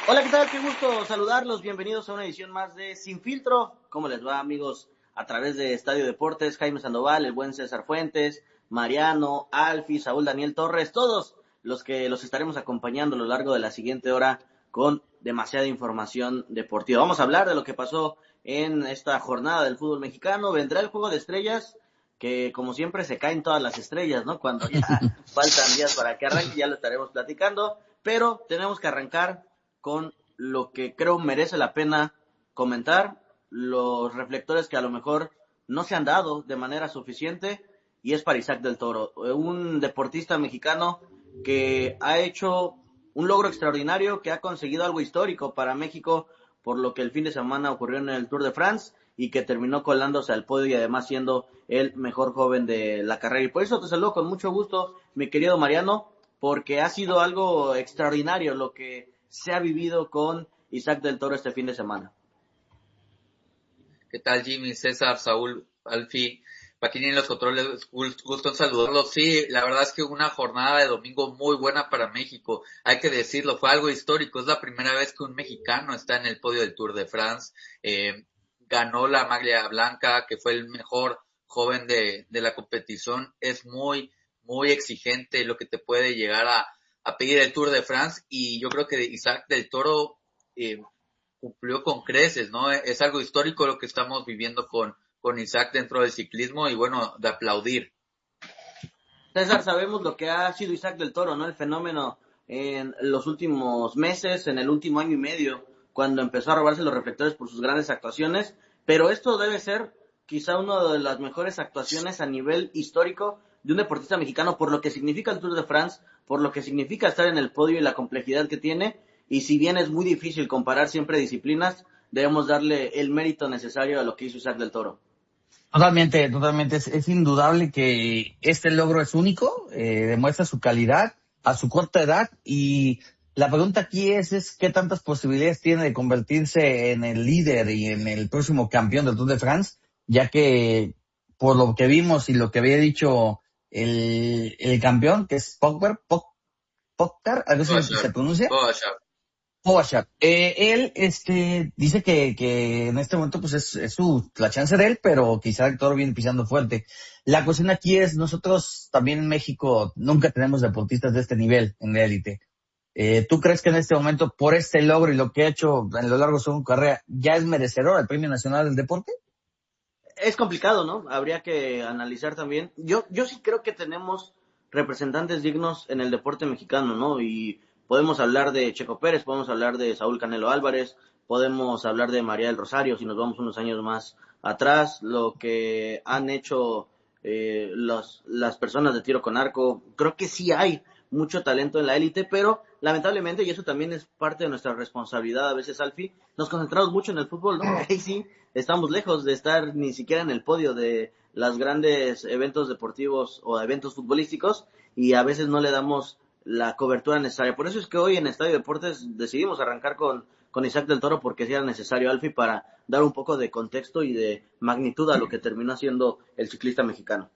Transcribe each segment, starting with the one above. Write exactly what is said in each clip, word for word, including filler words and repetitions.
Hola, ¿qué tal? Qué gusto saludarlos. Bienvenidos a una edición más de Sin Filtro. ¿Cómo les va, amigos? A través de Estadio Deportes, Jaime Sandoval, el buen César Fuentes, Mariano, Alfi, Saúl Daniel Torres, todos los que los estaremos acompañando a lo largo de la siguiente hora con demasiada información deportiva. Vamos a hablar de lo que pasó en esta jornada del fútbol mexicano. Vendrá el Juego de Estrellas, que como siempre se caen todas las estrellas, ¿no? Cuando ya faltan días para que arranque, ya lo estaremos platicando. Pero tenemos que arrancar con lo que creo merece la pena comentar, los reflectores que a lo mejor no se han dado de manera suficiente, y es para Isaac del Toro, un deportista mexicano que ha hecho un logro extraordinario, que ha conseguido algo histórico para México, por lo que el fin de semana ocurrió en el Tour de France, y que terminó colándose al podio y además siendo el mejor joven de la carrera. Y por eso te saludo con mucho gusto, mi querido Mariano, porque ha sido algo extraordinario lo que se ha vivido con Isaac del Toro este fin de semana. ¿Qué tal, Jimmy, César, Saúl, Alfi, Paquini en los controles? Gusto en saludarlos. Sí, la verdad es que una jornada de domingo muy buena para México. Hay que decirlo, fue algo histórico. Es la primera vez que un mexicano está en el podio del Tour de France. Eh, ganó la maglia blanca, que fue el mejor joven de, de la competición. Es muy, muy exigente lo que te puede llegar a, a pedir el Tour de France. Y yo creo que Isaac del Toro eh, cumplió con creces, ¿no? Es algo histórico lo que estamos viviendo con, con Isaac dentro del ciclismo y bueno, de aplaudir. César, sabemos lo que ha sido Isaac del Toro, ¿no? El fenómeno en los últimos meses, en el último año y medio, cuando empezó a robarse los reflectores por sus grandes actuaciones, pero esto debe ser quizá una de las mejores actuaciones a nivel histórico de un deportista mexicano, por lo que significa el Tour de France, por lo que significa estar en el podio y la complejidad que tiene, y si bien es muy difícil comparar siempre disciplinas, debemos darle el mérito necesario a lo que hizo Isaac del Toro. Totalmente, totalmente. Es, es indudable que este logro es único, eh, demuestra su calidad a su corta edad, y la pregunta aquí es, es qué tantas posibilidades tiene de convertirse en el líder y en el próximo campeón del Tour de France, ya que por lo que vimos y lo que había dicho el, el campeón, que es Pogba, Pogacar, a veces se pronuncia. Pogacar. Pogacar. Eh, él, este, dice que, que en este momento, pues es, es su, la chance de él, pero quizá el Toro viene pisando fuerte. La cuestión aquí es, nosotros también en México nunca tenemos deportistas de este nivel en la élite. Eh, ¿Tú crees que en este momento, por este logro y lo que ha hecho a lo largo de su carrera, ya es merecedor al Premio Nacional del Deporte? Es complicado, ¿no? Habría que analizar también. Yo, yo sí creo que tenemos representantes dignos en el deporte mexicano, ¿no? Y podemos hablar de Checo Pérez, podemos hablar de Saúl Canelo Álvarez, podemos hablar de María del Rosario, si nos vamos unos años más atrás, lo que han hecho eh, los, las personas de tiro con arco. Creo que sí hay mucho talento en la élite, pero lamentablemente, y eso también es parte de nuestra responsabilidad a veces, Alfi, nos concentramos mucho en el fútbol, ¿no? Ahí sí estamos lejos de estar ni siquiera en el podio de los grandes eventos deportivos o eventos futbolísticos, y a veces no le damos la cobertura necesaria. Por eso es que hoy en Estadio Deportes decidimos arrancar con, con Isaac del Toro, porque sí era necesario, Alfi, para dar un poco de contexto y de magnitud a lo que terminó siendo el ciclista mexicano.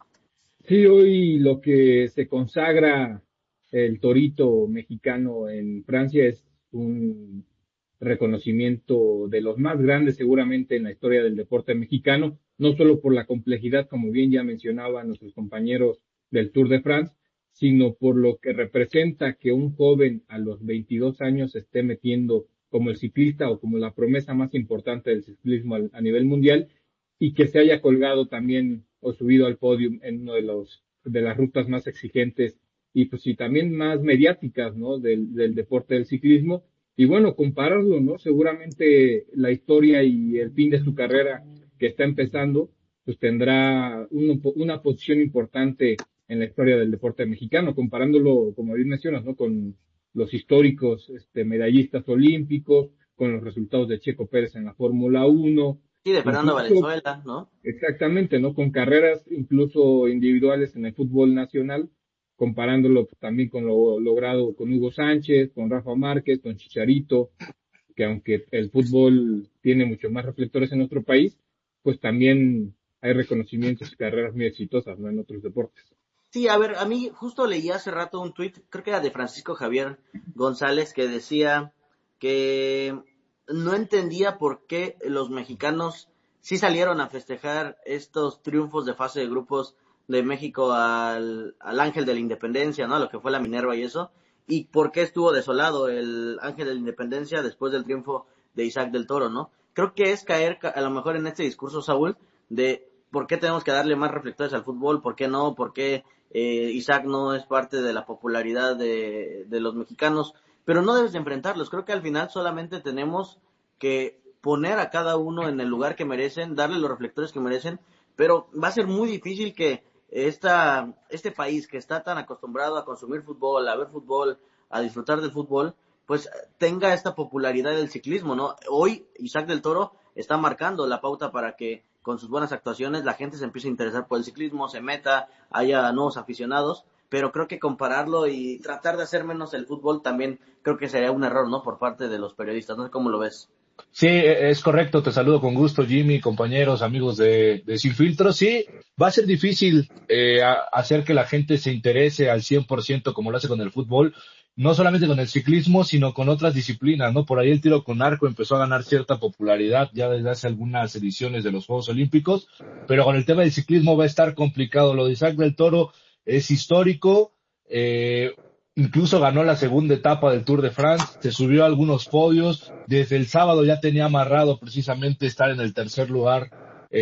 Sí, hoy lo que se consagra el torito mexicano en Francia es un reconocimiento de los más grandes seguramente en la historia del deporte mexicano, no solo por la complejidad, como bien ya mencionaban nuestros compañeros del Tour de France, sino por lo que representa que un joven a los veintidós años se esté metiendo como el ciclista o como la promesa más importante del ciclismo a nivel mundial, y que se haya colgado también o subido al podio en uno de los de las rutas más exigentes y pues y también más mediáticas, ¿no? Del, del deporte del ciclismo. Y bueno, compararlo, ¿no? Seguramente la historia y el fin de su carrera que está empezando, pues tendrá un, una posición importante en la historia del deporte mexicano, comparándolo, como bien mencionas, ¿no? Con los históricos este, medallistas olímpicos, con los resultados de Checo Pérez en la Fórmula uno. Sí, de Fernando Incluso, Valenzuela, ¿no? exactamente, ¿no? Con carreras incluso individuales en el fútbol nacional, comparándolo también con lo logrado con Hugo Sánchez, con Rafa Márquez, con Chicharito, que aunque el fútbol tiene mucho más reflectores en nuestro país, pues también hay reconocimientos y carreras muy exitosas, ¿no? En otros deportes. Sí, a ver, a mí justo leí hace rato un tuit, creo que era de Francisco Javier González, que decía que no entendía por qué los mexicanos sí salieron a festejar estos triunfos de fase de grupos de México al, al Ángel de la Independencia, ¿no? A lo que fue la Minerva y eso. Y por qué estuvo desolado el Ángel de la Independencia después del triunfo de Isaac del Toro, ¿no? Creo que es caer a lo mejor en este discurso, Saúl, de por qué tenemos que darle más reflectores al fútbol, por qué no, por qué eh, Isaac no es parte de la popularidad de, de los mexicanos, pero no debes de enfrentarlos. Creo que al final solamente tenemos que poner a cada uno en el lugar que merecen, darle los reflectores que merecen, pero va a ser muy difícil que esta, este país que está tan acostumbrado a consumir fútbol, a ver fútbol, a disfrutar del fútbol, pues tenga esta popularidad del ciclismo, ¿no? Hoy Isaac del Toro está marcando la pauta para que con sus buenas actuaciones la gente se empiece a interesar por el ciclismo, se meta, haya nuevos aficionados, pero creo que compararlo y tratar de hacer menos el fútbol también creo que sería un error, ¿no? Por parte de los periodistas, no sé cómo lo ves. Sí, es correcto, te saludo con gusto, Jimmy, compañeros, amigos de, de Sin Filtro. Sí, va a ser difícil eh, a, hacer que la gente se interese al cien por ciento como lo hace con el fútbol, no solamente con el ciclismo, sino con otras disciplinas, ¿no? Por ahí el tiro con arco empezó a ganar cierta popularidad ya desde hace algunas ediciones de los Juegos Olímpicos, pero con el tema del ciclismo va a estar complicado. Lo de Isaac del Toro es histórico, eh, incluso ganó la segunda etapa del Tour de France, se subió a algunos podios, desde el sábado ya tenía amarrado precisamente estar en el tercer lugar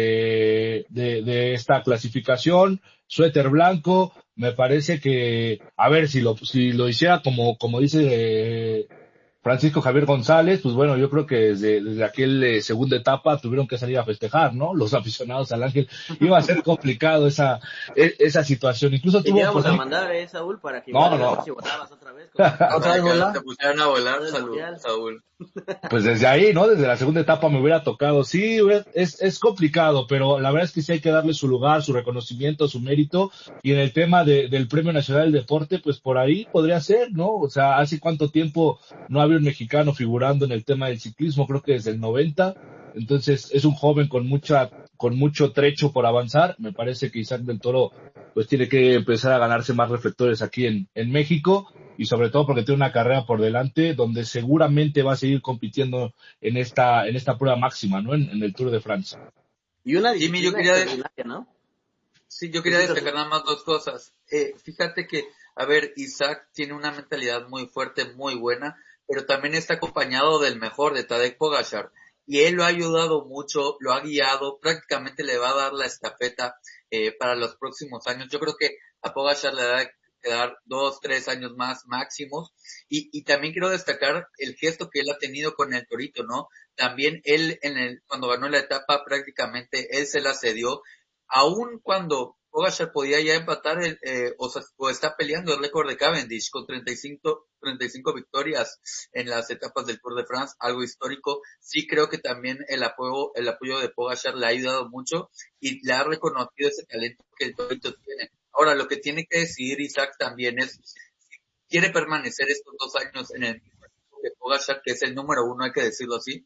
eh, de, de esta clasificación, suéter blanco, me parece que, a ver, si lo, si lo hiciera como, como dice eh, Francisco Javier González, pues bueno, yo creo que desde, desde aquel eh, segunda etapa tuvieron que salir a festejar, ¿no? Los aficionados al Ángel. Iba a ser complicado esa, e, esa situación. Incluso Te tuvo íbamos por a ahí... mandar, eh, Saúl, para que no, igual no. si votabas otra vez. Con... ¿Otra vez volar? Te pusieron a volar, salud, Saúl. Pues desde ahí, ¿no? Desde la segunda etapa me hubiera tocado. Sí, es, es complicado, pero la verdad es que sí hay que darle su lugar, su reconocimiento, su mérito. Y en el tema de, del Premio Nacional del Deporte, pues por ahí podría ser, ¿no? O sea, ¿hace cuánto tiempo no había un mexicano figurando en el tema del ciclismo? Creo que desde el noventa. Entonces, es un joven con mucha, con mucho trecho por avanzar. Me parece que Isaac del Toro, pues tiene que empezar a ganarse más reflectores aquí en, en México. Y sobre todo porque tiene una carrera por delante donde seguramente va a seguir compitiendo en esta en esta prueba máxima, ¿no? En, en el Tour de Francia. Y una Jimmy, yo disciplina quería, extraordinaria, ¿no? sí, yo quería destacar nada más dos cosas. Eh, fíjate que, a ver, Isaac tiene una mentalidad muy fuerte, muy buena, pero también está acompañado del mejor, de Tadej Pogačar. Y él lo ha ayudado mucho, lo ha guiado, prácticamente le va a dar la estafeta eh, para los próximos años. Yo creo que a Pogačar le da quedar dos, tres años más máximos, y, y también quiero destacar el gesto que él ha tenido con el Torito, ¿no? También él, en el, cuando ganó la etapa, prácticamente él se la cedió, aun cuando Pogačar podía ya empatar, el, eh, o, sea, o está peleando el récord de Cavendish con treinta y cinco, treinta y cinco victorias en las etapas del Tour de France, algo histórico. Sí creo que también el apoyo, el apoyo de Pogačar le ha ayudado mucho y le ha reconocido ese talento que el Torito tiene. Ahora, lo que tiene que decidir Isaac también es si quiere permanecer estos dos años en el equipo de Pogačar, que es el número uno, hay que decirlo así,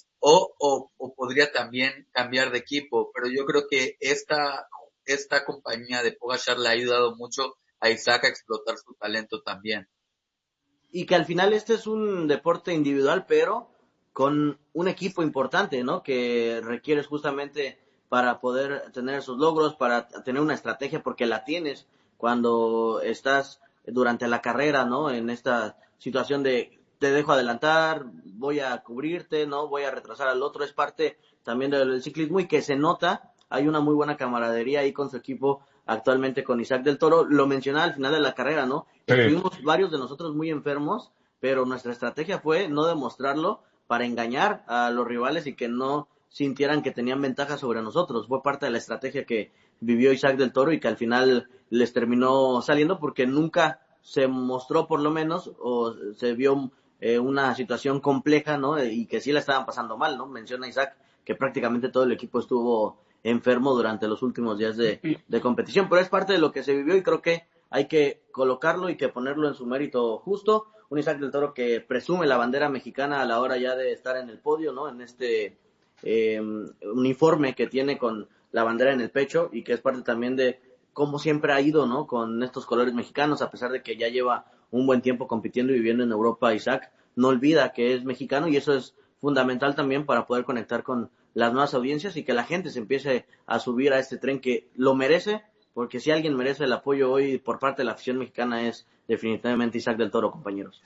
o, o, o podría también cambiar de equipo. Pero yo creo que esta, esta compañía de Pogačar le ha ayudado mucho a Isaac a explotar su talento también. Y que al final este es un deporte individual, pero con un equipo importante, ¿no? Que requieres justamente para poder tener esos logros, para tener una estrategia, porque la tienes cuando estás durante la carrera, ¿no? En esta situación de te dejo adelantar, voy a cubrirte, ¿no? Voy a retrasar al otro, es parte también del ciclismo y que se nota, hay una muy buena camaradería ahí con su equipo actualmente con Isaac del Toro, lo mencionaba al final de la carrera, ¿no? Sí. Estuvimos varios de nosotros muy enfermos, pero nuestra estrategia fue no demostrarlo para engañar a los rivales y que no sintieran que tenían ventaja sobre nosotros. Fue parte de la estrategia que vivió Isaac del Toro y que al final les terminó saliendo porque nunca se mostró por lo menos o se vio eh, una situación compleja, ¿no? Y que sí la estaban pasando mal, ¿no? Menciona Isaac que prácticamente todo el equipo estuvo enfermo durante los últimos días de, de competición, pero es parte de lo que se vivió y creo que hay que colocarlo y que ponerlo en su mérito justo. Un Isaac del Toro que presume la bandera mexicana a la hora ya de estar en el podio, ¿no? En este eh, uniforme que tiene con la bandera en el pecho y que es parte también de cómo siempre ha ido, ¿no? Con estos colores mexicanos, a pesar de que ya lleva un buen tiempo compitiendo y viviendo en Europa, Isaac, no olvida que es mexicano, y eso es fundamental también para poder conectar con las nuevas audiencias y que la gente se empiece a subir a este tren que lo merece, porque si alguien merece el apoyo hoy por parte de la afición mexicana es definitivamente Isaac del Toro, compañeros.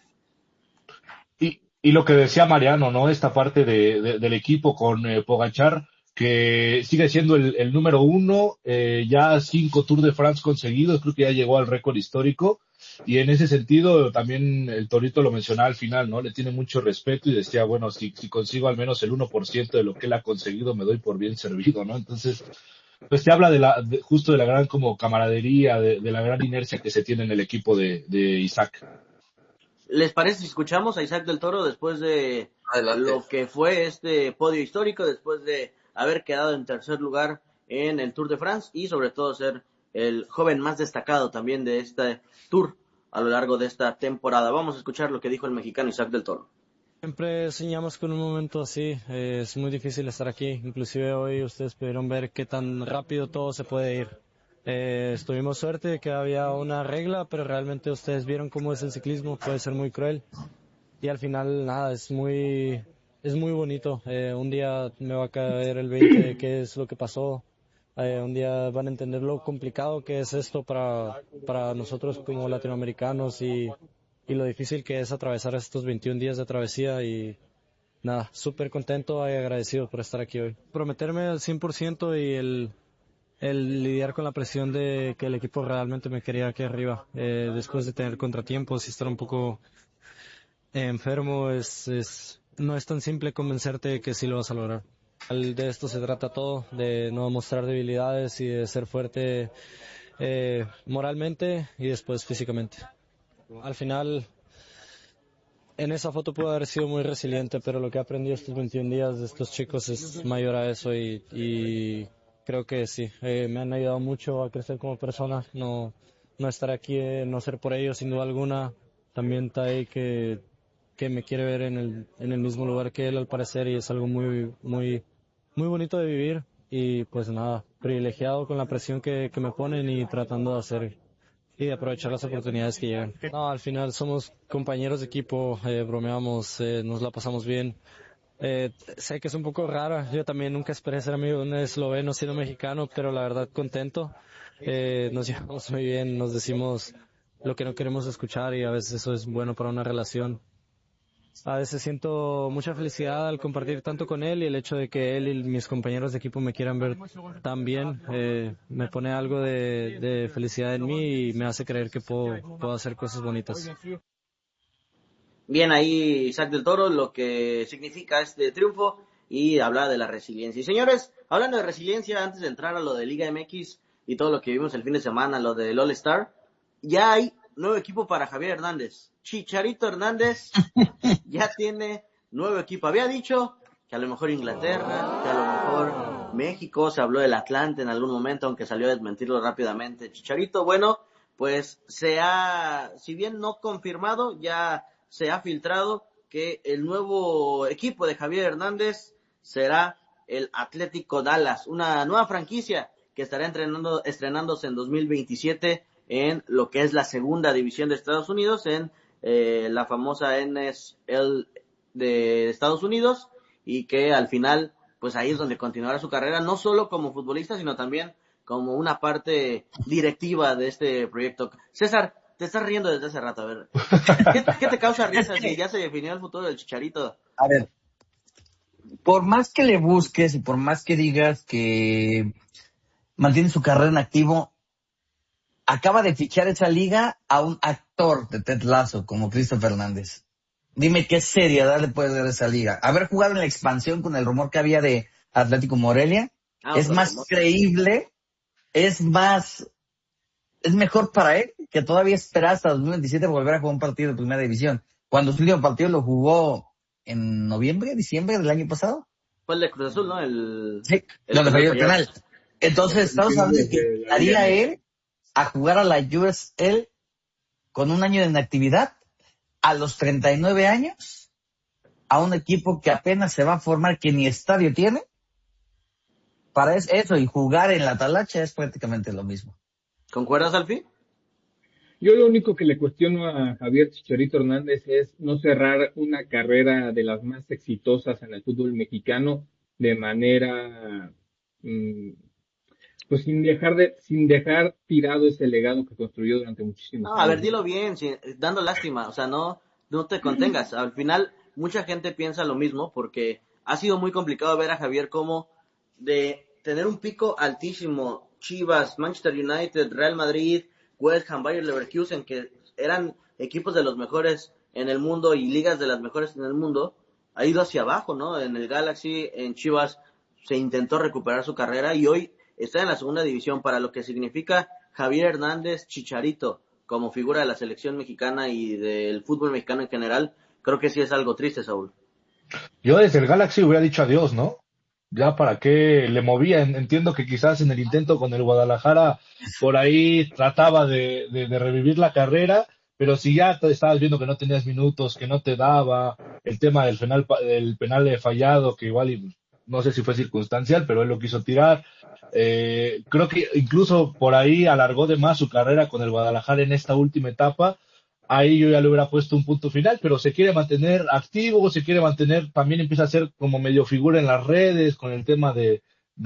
Y, y lo que decía Mariano, ¿no? Esta parte de, de- del equipo con eh, Pogačar, que sigue siendo el, el número uno, eh, ya cinco Tour de France conseguidos, creo que ya llegó al récord histórico, y en ese sentido también el Torito lo mencionaba al final, ¿no? Le tiene mucho respeto y decía, bueno, si, si consigo al menos el uno por ciento de lo que él ha conseguido, me doy por bien servido, ¿no? Entonces, pues te habla de la, de- justo de la gran como camaradería, de, de la gran inercia que se tiene en el equipo de, de Isaac. ¿Les parece si escuchamos a Isaac del Toro después de Adelante. lo que fue este podio histórico, después de haber quedado en tercer lugar en el Tour de France y sobre todo ser el joven más destacado también de este Tour a lo largo de esta temporada? Vamos a escuchar lo que dijo el mexicano Isaac del Toro. Siempre soñamos con un momento así, eh, es muy difícil estar aquí, inclusive hoy ustedes pudieron ver qué tan rápido todo se puede ir. Eh, tuvimos suerte de que había una regla, pero realmente ustedes vieron cómo es el ciclismo, puede ser muy cruel y al final nada, es muy, es muy bonito. Eh, un día me va a caer el veinte de qué es lo que pasó, eh, un día van a entender lo complicado que es esto para, para nosotros como latinoamericanos y, y lo difícil que es atravesar estos veintiún días de travesía y nada, súper contento y agradecido por estar aquí hoy. Prometerme al cien por ciento y el, el lidiar con la presión de que el equipo realmente me quería aquí arriba. Eh, después de tener contratiempos y estar un poco eh, enfermo, es, es, no es tan simple convencerte de que sí lo vas a lograr. Al- De esto se trata todo, de no mostrar debilidades y de ser fuerte eh, moralmente y después físicamente. Al final, en esa foto puedo haber sido muy resiliente, pero lo que he aprendido estos veintiún días de estos chicos es mayor a eso y, y creo que sí, eh, me han ayudado mucho a crecer como persona, no, no estar aquí, eh, no ser por ellos sin duda alguna. También Tai que, que me quiere ver en el, en el mismo lugar que él al parecer y es algo muy, muy, muy bonito de vivir y pues nada, privilegiado con la presión que, que me ponen y tratando de hacer y de aprovechar las oportunidades que llegan. No, al final somos compañeros de equipo, eh, bromeamos, eh, nos la pasamos bien. Eh, sé que es un poco rara, yo también nunca esperé ser amigo de un esloveno siendo mexicano, pero la verdad contento. Eh, nos llevamos muy bien, nos decimos lo que no queremos escuchar y a veces eso es bueno para una relación. A veces siento mucha felicidad al compartir tanto con él y el hecho de que él y mis compañeros de equipo me quieran ver tan bien eh, me pone algo de, de felicidad en mí y me hace creer que puedo, puedo hacer cosas bonitas. Bien ahí Isaac del Toro, lo que significa este triunfo y hablar de la resiliencia. Y señores, hablando de resiliencia, antes de entrar a lo de Liga M X y todo lo que vimos el fin de semana, lo del All Star, ya hay nuevo equipo para Javier Hernández. Chicharito Hernández ya tiene nuevo equipo. Había dicho que a lo mejor Inglaterra, que a lo mejor México, se habló del Atlante en algún momento, aunque salió a desmentirlo rápidamente. Chicharito, bueno, pues se ha, si bien no confirmado, ya se ha filtrado que el nuevo equipo de Javier Hernández será el Atlético Dallas, una nueva franquicia que estará entrenando, estrenándose en dos mil veintisiete en lo que es la segunda división de Estados Unidos, en eh, la famosa N S L de Estados Unidos, y que al final, pues ahí es donde continuará su carrera, no solo como futbolista, sino también como una parte directiva de este proyecto. César, te estás riendo desde hace rato, a ver, ¿qué, qué te causa risa si ya se definió el futuro del Chicharito? A ver, por más que le busques y por más que digas que mantiene su carrera en activo, acaba de fichar esa liga a un actor de Ted Lasso como Christopher Hernández. Dime qué seriedad le puede dar esa liga. Haber jugado en la expansión con el rumor que había de Atlético Morelia ah, es más rumor. creíble, es más, es mejor para él que todavía esperar hasta dos mil veintisiete volver a jugar un partido de primera división. Cuando su último partido lo jugó en noviembre, diciembre del año pasado. Fue el de Cruz Azul, ¿no? El, sí, el donde falló el penal. Entonces, estamos hablando de que haría él a jugar a la U S L con un año de inactividad a los treinta y nueve años a un equipo que apenas se va a formar, que ni estadio tiene. Para eso y jugar en la talacha es prácticamente lo mismo. ¿Concuerdas, Alfie? Yo lo único que le cuestiono a Javier Chicharito Hernández es no cerrar una carrera de las más exitosas en el fútbol mexicano de manera, mm, pues sin dejar de, sin dejar tirado ese legado que construyó durante muchísimos No, a ver, años. dilo bien, sin- dando lástima, o sea, no, no te contengas. Al final, mucha gente piensa lo mismo porque ha sido muy complicado ver a Javier como de tener un pico altísimo, Chivas, Manchester United, Real Madrid, West Ham, Bayer Leverkusen, que eran equipos de los mejores en el mundo y ligas de las mejores en el mundo, ha ido hacia abajo, ¿no? En el Galaxy, en Chivas se intentó recuperar su carrera y hoy está en la segunda división, para lo que significa Javier Hernández Chicharito como figura de la selección mexicana y del fútbol mexicano en general. Creo que sí es algo triste, Saúl. Yo desde el Galaxy hubiera dicho adiós, ¿no? Ya para qué le movía. En- Entiendo que quizás en el intento con el Guadalajara por ahí trataba de, de, de revivir la carrera, pero si ya te estabas viendo que no tenías minutos, que no te daba, el tema del penal, pa- del penal de fallado, que igual y no sé si fue circunstancial, pero él lo quiso tirar. Eh, creo que incluso por ahí alargó de más su carrera con el Guadalajara en esta última etapa. Ahí yo ya le hubiera puesto un punto final, pero se quiere mantener activo, se quiere mantener, también empieza a ser como medio figura en las redes con el tema de,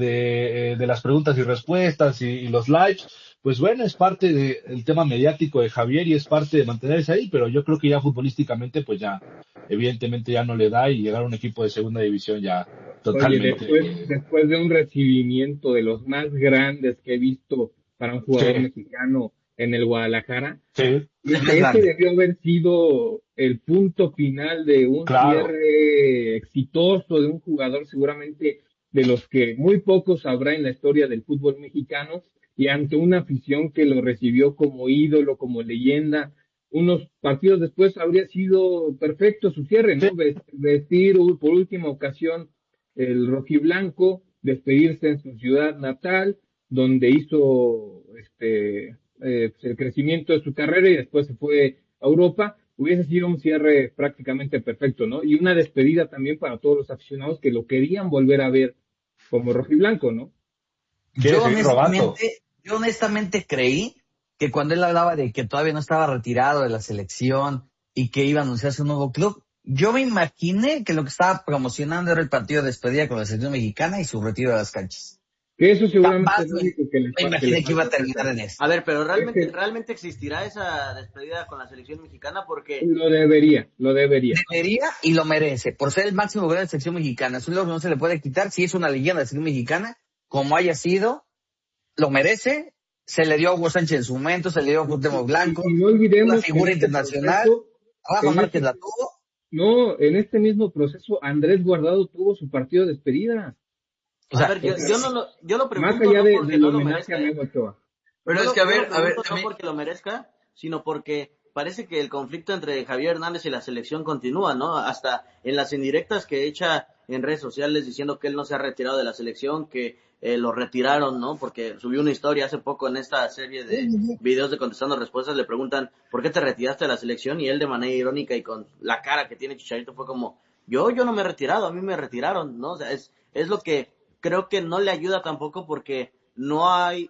de, eh, de las preguntas y respuestas y, y los lives. Pues bueno, es parte del tema mediático de Javier y es parte de mantenerse ahí, pero yo creo que ya futbolísticamente, pues ya, evidentemente ya no le da y llegar a un equipo de segunda división ya Oye, totalmente. después, después de un recibimiento de los más grandes que he visto para un jugador Sí, mexicano en el Guadalajara, sí, El más ese, ese grande. debió haber sido el punto final de un claro. cierre exitoso de un jugador seguramente de los que muy pocos habrá en la historia del fútbol mexicano y ante una afición que lo recibió como ídolo, como leyenda. Unos partidos después habría sido perfecto su cierre, Sí, ¿no? Ves- Vestir por última ocasión el rojiblanco, despedirse en su ciudad natal, donde hizo este eh, pues, el crecimiento de su carrera y después se fue a Europa, hubiese sido un cierre prácticamente perfecto, ¿no? Y una despedida también para todos los aficionados que lo querían volver a ver como rojiblanco, ¿no? quiere Yo seguir robando. honestamente, yo honestamente creí que cuando él hablaba de que todavía no estaba retirado de la selección y que iba a anunciarse un nuevo club, yo me imaginé que lo que estaba promocionando era el partido de despedida con la selección mexicana y su retiro de las canchas. Que eso seguramente Jamás es lo me, único que le, me fa- que le imaginé que iba a falta por terminar hacer. en esto. A ver, pero realmente, Ese realmente existirá esa despedida con la selección mexicana porque lo debería, lo debería. Debería y lo merece, por ser el máximo goleador de la selección mexicana. Es un logro que no se le puede quitar. Si es una leyenda de la selección mexicana, como haya sido, lo merece. Se le dio a Hugo Sánchez en su momento, se le dio a Cuauhtémoc Y, Blanco, y no una olvidemos que en figura este internacional. proceso, Rafa en Márquez este, la tuvo. no, en este mismo proceso, Andrés Guardado tuvo su partido de despedida. O a sea, ver, O yo, sea, yo no sí, lo, yo lo más pregunto allá no de, porque del no lo homenaje a merezca, ¿eh? Memo Ochoa. Pero Yo es que, lo, a yo lo ver, a ver, pregunto a no mí, porque lo merezca, sino porque parece que el conflicto entre Javier Hernández y la selección continúa, ¿no? Hasta en las indirectas que echa en redes sociales diciendo que él no se ha retirado de la selección, que eh, lo retiraron, ¿no? Porque subió una historia hace poco en esta serie de videos de contestando respuestas, le preguntan, ¿por qué te retiraste de la selección? Y él de manera irónica y con la cara que tiene Chicharito fue como, yo, yo no me he retirado, a mí me retiraron, ¿no? O sea, es, es lo que creo que no le ayuda tampoco porque no hay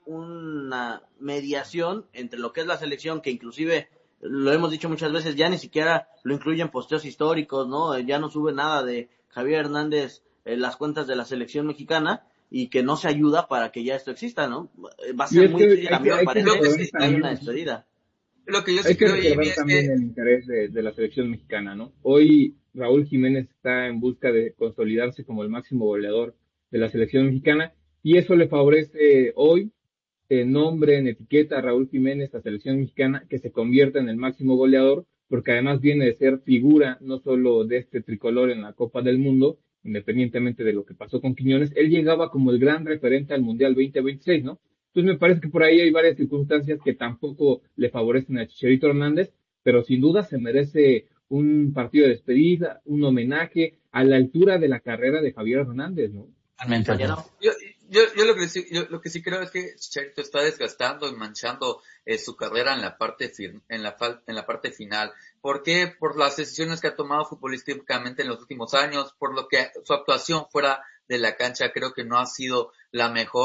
una mediación entre lo que es la selección, que inclusive lo hemos dicho muchas veces, ya ni siquiera lo incluyen posteos históricos, ¿no? Ya no sube nada de Javier Hernández en las cuentas de la selección mexicana y que no se ayuda para que ya esto exista, ¿no? Va a Y ser es que muy difícil, hay a mí que, me hay que lo que parece, recordar sí, que hay una también, despedida. lo que yo hay sí que creo, Jimmy, recordar es que también el interés de, de la selección mexicana, ¿no? Hoy Raúl Jiménez está en busca de consolidarse como el máximo goleador de la selección mexicana y eso le favorece hoy en nombre, en etiqueta a Raúl Jiménez, la selección mexicana, que se convierta en el máximo goleador, porque además viene de ser figura no solo de este tricolor en la Copa del Mundo, independientemente de lo que pasó con Quiñones, él llegaba como el gran referente al Mundial veinte veintiséis, ¿no? Entonces me parece que por ahí hay varias circunstancias que tampoco le favorecen a Chicharito Hernández, pero sin duda se merece un partido de despedida, un homenaje a la altura de la carrera de Javier Hernández, ¿no? totalmente de acuerdo. Mariano. Yo, yo, yo lo que sí, yo lo que sí creo es que Chicharito está desgastando y manchando eh, su carrera en la parte fin, en la fal, en la parte final. ¿Por qué? Por las decisiones que ha tomado futbolísticamente en los últimos años, por lo que su actuación fuera de la cancha creo que no ha sido la mejor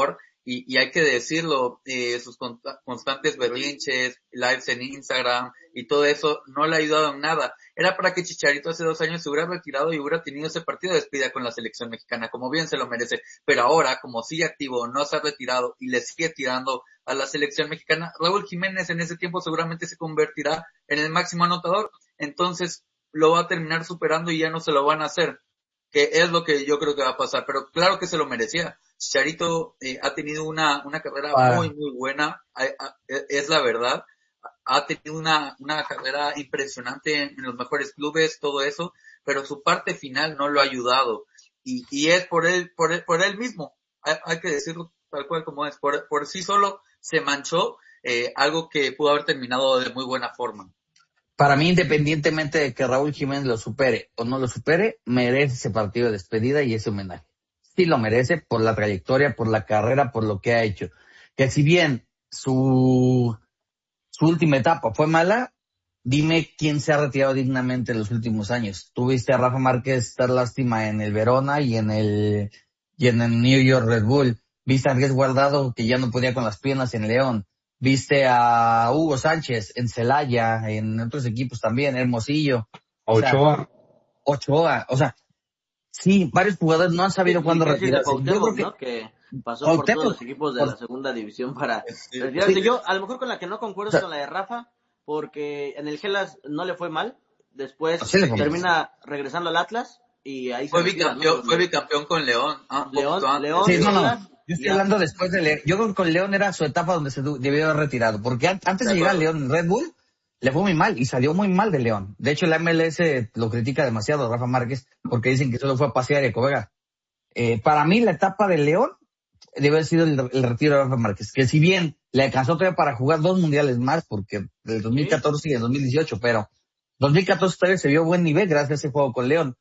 y, y hay que decirlo, eh, sus constantes berrinches, lives en Instagram y todo eso no le ha ayudado en nada. Era para que Chicharito hace dos años se hubiera retirado y hubiera tenido ese partido de despedida con la selección mexicana, como bien se lo merece. Pero ahora, como sigue activo, no se ha retirado y le sigue tirando a la selección mexicana, Raúl Jiménez en ese tiempo seguramente se convertirá en el máximo anotador. Entonces lo va a terminar superando y ya no se lo van a hacer, que es lo que yo creo que va a pasar. Pero claro que se lo merecía. Chicharito eh, ha tenido una, una carrera ah. muy, muy buena, es la verdad. Ha tenido una, una carrera impresionante en, en los mejores clubes, todo eso, pero su parte final no lo ha ayudado. Y, y es por él, por él, por él mismo. Hay, hay que decirlo tal cual como es. Por, por sí solo se manchó eh, algo que pudo haber terminado de muy buena forma. Para mí, independientemente de que Raúl Jiménez lo supere o no lo supere, merece ese partido de despedida y ese homenaje. Sí lo merece por la trayectoria, por la carrera, por lo que ha hecho. Que si bien su, su última etapa fue mala, dime quién se ha retirado dignamente en los últimos años. Tuviste a Rafa Márquez dar lástima en el Verona y en el, y en el New York Red Bull. Viste a Andrés Guardado que ya no podía con las piernas en León. Viste a Hugo Sánchez en Celaya, en otros equipos también, Hermosillo. Ochoa. O sea, Ochoa, o sea, sí, varios jugadores no han sabido sí, cuándo retirarse. Yo creo que, ¿no? que pasó Cuauhtémoc, por todos los equipos de por... la segunda división para sí, retirarse. Sí. Yo, a lo mejor con la que no concuerdo es con la de Rafa, porque en el Gelas no le fue mal, después sí, termina regresando al Atlas y ahí fue bicampeón, ¿no? Fue bicampeón con León. Ah, León, León, sí, no, no. Yo estoy hablando después de León. Yo creo que con León era su etapa donde se debió haber retirado, porque antes de llegar a León en Red Bull, le fue muy mal y salió muy mal de León. De hecho, la M L S lo critica demasiado a Rafa Márquez porque dicen que solo fue a pasear y a Covega. Eh, para mí, la etapa de León debe haber sido el, el retiro de Rafa Márquez, que si bien le alcanzó todavía para jugar dos mundiales más, porque del dos mil catorce ¿Sí? y el dos mil dieciocho, pero dos mil catorce todavía se vio buen nivel gracias a ese juego con León.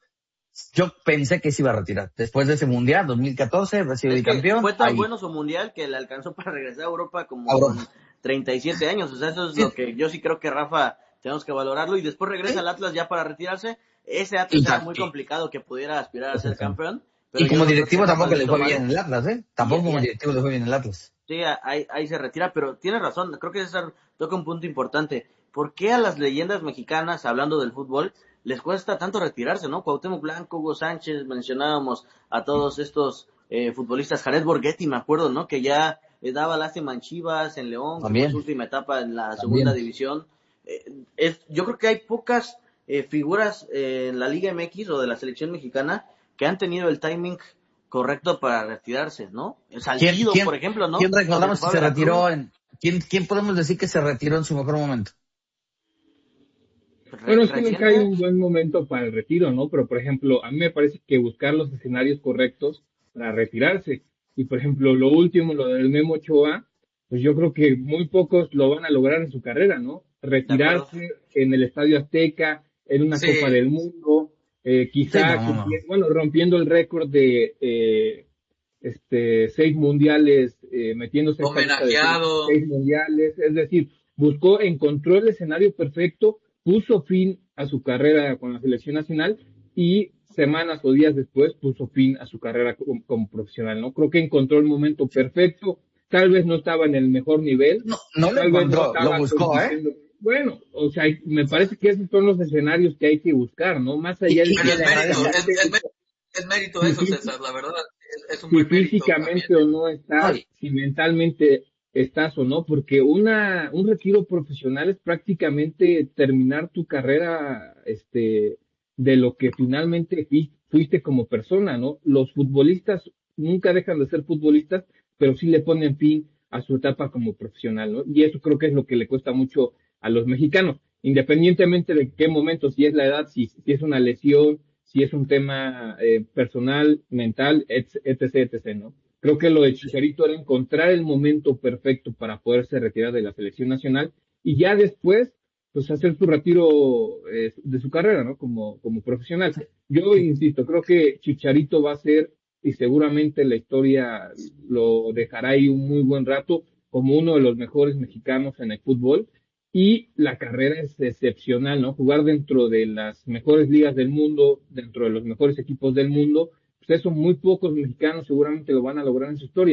Yo pensé que se iba a retirar. Después de ese mundial, dos mil catorce, recibe el campeón. Fue tan ahí. bueno su mundial que le alcanzó para regresar a Europa como Europa. con treinta y siete años. O sea, eso es sí. lo que yo sí creo que Rafa tenemos que valorarlo. Y después regresa ¿Sí? al Atlas ya para retirarse. Ese Atlas era muy complicado que pudiera aspirar a ser campeón. Pero y como directivo tampoco le fue bien en el Atlas, ¿eh? Tampoco como directivo le fue bien en el Atlas. Sí, ahí, ahí se retira, pero tiene razón. Creo que César toca un punto importante. ¿Por qué a las leyendas mexicanas, hablando del fútbol, les cuesta tanto retirarse, ¿no? Cuauhtémoc Blanco, Hugo Sánchez, mencionábamos a todos estos eh, futbolistas, Jared Borghetti, me acuerdo, ¿no? Que ya eh, daba lástima en Chivas, en León, que fue su última etapa en la También. segunda división. Eh, es, yo creo que hay pocas eh, figuras eh, en la Liga M X o de la selección mexicana que han tenido el timing correcto para retirarse, ¿no? Salcido, por ejemplo, ¿no? ¿Quién recordamos que se retiró en... ¿Quién, ¿Quién podemos decir que se retiró en su mejor momento? Bueno, es que nunca hay un buen momento para el retiro, ¿no? Pero, por ejemplo, a mí me parece que buscar los escenarios correctos para retirarse. Y, por ejemplo, lo último, lo del Memo Ochoa, pues yo creo que muy pocos lo van a lograr en su carrera, ¿no? Retirarse en el Estadio Azteca, en una sí. Copa del Mundo, eh, quizá, sí, no, no. bueno, rompiendo el récord de eh, este seis mundiales, eh, metiéndose homenajeado. En seis mundiales, es decir, buscó, encontró el escenario perfecto, puso fin a su carrera con la selección nacional y semanas o días después puso fin a su carrera como, como profesional, ¿no? Creo que encontró el momento perfecto, tal vez no estaba en el mejor nivel. No, no lo encontró, no lo buscó, ¿eh? Bueno, o sea, me parece que esos son los escenarios que hay que buscar, ¿no? Más allá de... Pero es mérito, es, es, es, es mérito eso, César, la verdad, es, es un buen si físicamente o no estás, Ay. si mentalmente estás o no, porque una un retiro profesional es prácticamente terminar tu carrera este de lo que finalmente fuiste como persona, ¿no? Los futbolistas nunca dejan de ser futbolistas, pero sí le ponen fin a su etapa como profesional, ¿no? Y eso creo que es lo que le cuesta mucho a los mexicanos, independientemente de qué momento, si es la edad, si, si es una lesión, si es un tema eh, personal, mental, etc, etc, ¿no? Creo que lo de Chicharito era encontrar el momento perfecto para poderse retirar de la selección nacional y ya después, pues hacer su retiro eh, de su carrera, ¿no? Como, como profesional. Yo insisto, creo que Chicharito va a ser, y seguramente la historia lo dejará ahí un muy buen rato, como uno de los mejores mexicanos en el fútbol. Y la carrera es excepcional, ¿no? Jugar dentro de las mejores ligas del mundo, dentro de los mejores equipos del mundo, pues eso muy pocos mexicanos seguramente lo van a lograr en su historia, ¿no?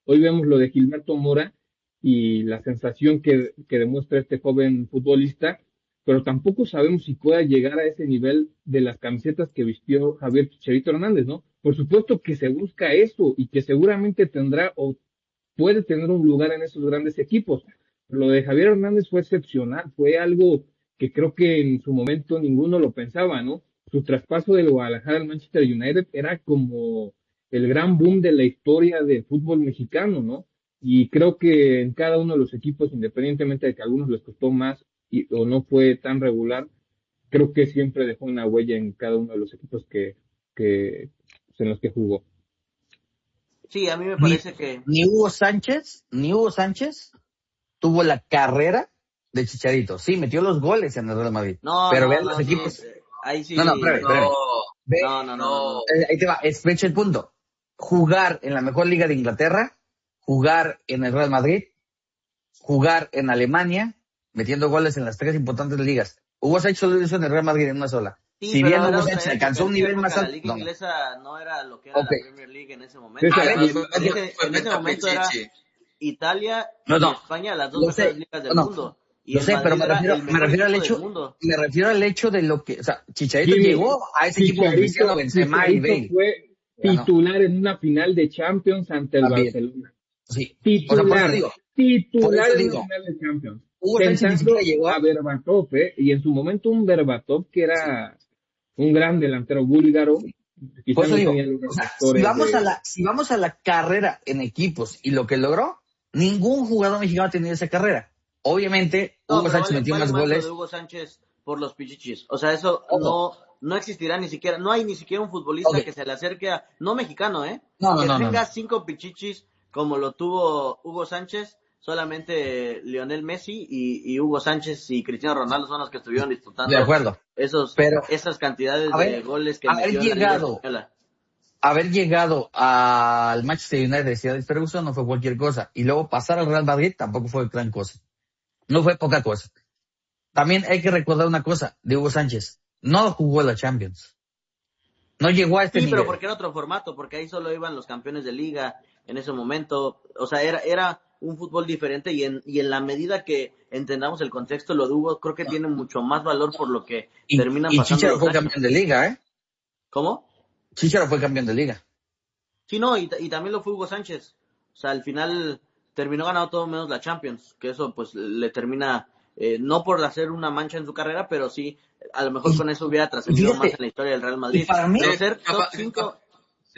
Hoy vemos lo de Gilberto Mora y la sensación que, que demuestra este joven futbolista, pero tampoco sabemos si pueda llegar a ese nivel de las camisetas que vistió Javier Chicharito Hernández, ¿no? Por supuesto que se busca eso y que seguramente tendrá o puede tener un lugar en esos grandes equipos. Lo de Javier Hernández fue excepcional, fue algo que creo que en su momento ninguno lo pensaba, ¿no? Su traspaso del Guadalajara al Manchester United era como el gran boom de la historia del fútbol mexicano, ¿no? Y creo que en cada uno de los equipos, independientemente de que a algunos les costó más y, o no fue tan regular, creo que siempre dejó una huella en cada uno de los equipos que, que en los que jugó. Sí, a mí me Ni, parece que... ni Hugo Sánchez, ni Hugo Sánchez tuvo la carrera de Chicharito. Sí, metió los goles en el Real Madrid. No, pero no, vean no, los sí, equipos. eh, ahí sí... No, no, espérame, espérame. Ve, No, no, no, no, no. eh, ahí te va, especha el punto. Jugar en la mejor liga de Inglaterra, jugar en el Real Madrid, jugar en Alemania, metiendo goles en las tres importantes ligas. Hugo Sánchez solo lo hizo en el Real Madrid en una sola. Sí, si pero bien era Hugo otra Sánchez época, alcanzó en un esa nivel más época alto. La liga No, no. inglesa no era lo que era Okay. la Premier League en ese momento. Sí, A ver, En fue- ese, fue en ese momento era Pichichi. Italia No, y no. España las dos Lo mejores sé. ligas del No, mundo. Y lo el sé, pero Madrid me era refiero, el me mejor refiero al equipo hecho, del mundo. me refiero al hecho de lo que, o sea, Chicharito Jimmy, llegó a ese equipo con Cristiano, Benzema y Chicharito Bale. fue Ganó. titular en una final de Champions ante el También. Barcelona. Sí. O sea, por Titular, eso digo, por titular eso en una digo, final de Champions. Hugo Sánchez ni Sentando siquiera llegó a Berbatov, ¿eh? Y en su momento un Berbatov que era un gran delantero búlgaro. Quizá Por eso no digo, tenía los o sea, si reflectores vamos de... a la, si vamos a la carrera en equipos y lo que logró, ningún jugador mexicano ha tenido esa carrera. Obviamente, No, Hugo pero Sánchez vale, metió vale más más lo goles. de Hugo Sánchez por los pichichis. O sea, eso Ojo. no no existirá ni siquiera. No hay ni siquiera un futbolista Ok. que se le acerque a... No mexicano, ¿eh? No, no, que no, no, tenga no. cinco pichichis como lo tuvo Hugo Sánchez. Solamente Lionel Messi y, y Hugo Sánchez y Cristiano Ronaldo son los que estuvieron disputando De acuerdo. esos, Pero esas cantidades de haber, goles que haber metió en la Liga llegado, Española. haber llegado al Manchester United de Sir Alex Ferguson no fue cualquier cosa. Y luego pasar al Real Madrid tampoco fue gran cosa. No fue poca cosa. También hay que recordar una cosa de Hugo Sánchez. No jugó la Champions. No llegó a este Sí, nivel. pero porque era otro formato, porque ahí solo iban los campeones de liga en ese momento. O sea, era era un fútbol diferente y en y en la medida que entendamos el contexto, lo de Hugo creo que tiene mucho más valor por lo que Y, terminan y pasando Chicharo los fue años. campeón de liga, ¿eh? ¿Cómo? Chicharo fue campeón de liga. Sí, no, y, y también lo fue Hugo Sánchez. O sea, al final terminó ganando todo menos la Champions, que eso pues le termina, eh, no por hacer una mancha en su carrera, pero sí, a lo mejor Y- con eso hubiera y trascendido fíjate, más en la historia del Real Madrid. y para mí, Pero ser Sí, top capaz- cinco, sí.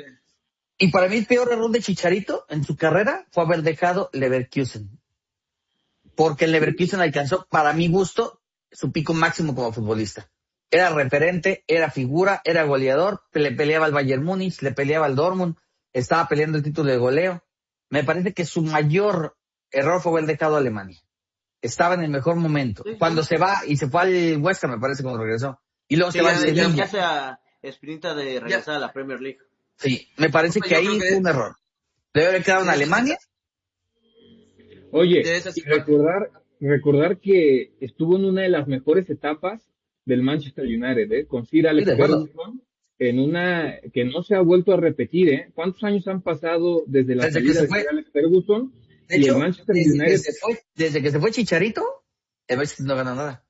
y para mí el peor error de Chicharito en su carrera fue haber dejado Leverkusen. Porque el Leverkusen alcanzó, para mi gusto, su pico máximo como futbolista. Era referente, era figura, era goleador, le peleaba al Bayern Múnich, le peleaba al Dortmund, estaba peleando el título de goleo. Me parece que su mayor error fue haber dejado a Alemania. Estaba en el mejor momento. Sí, sí. Cuando se va y se fue al West Ham, me parece, cuando regresó. Y luego Sí, se va ya- al ya- ya Sevilla. se a esprinta de regresar a la Premier League. Sí, me parece Yo que ahí creo que- fue un error. Debe haber quedado en Sí, sí, Alemania. Oye, De esas y igual. recordar, recordar que estuvo en una de las mejores etapas del Manchester United, ¿eh? Con Sir Alex Sí, de acuerdo. Ferguson, en una que no se ha vuelto a repetir, ¿eh? ¿Cuántos años han pasado desde la Desde que salida se de fue. Sir Alex Ferguson? De Y el hecho, Manchester desde que, United, se fue, desde que se fue Chicharito, el Manchester no ganó nada.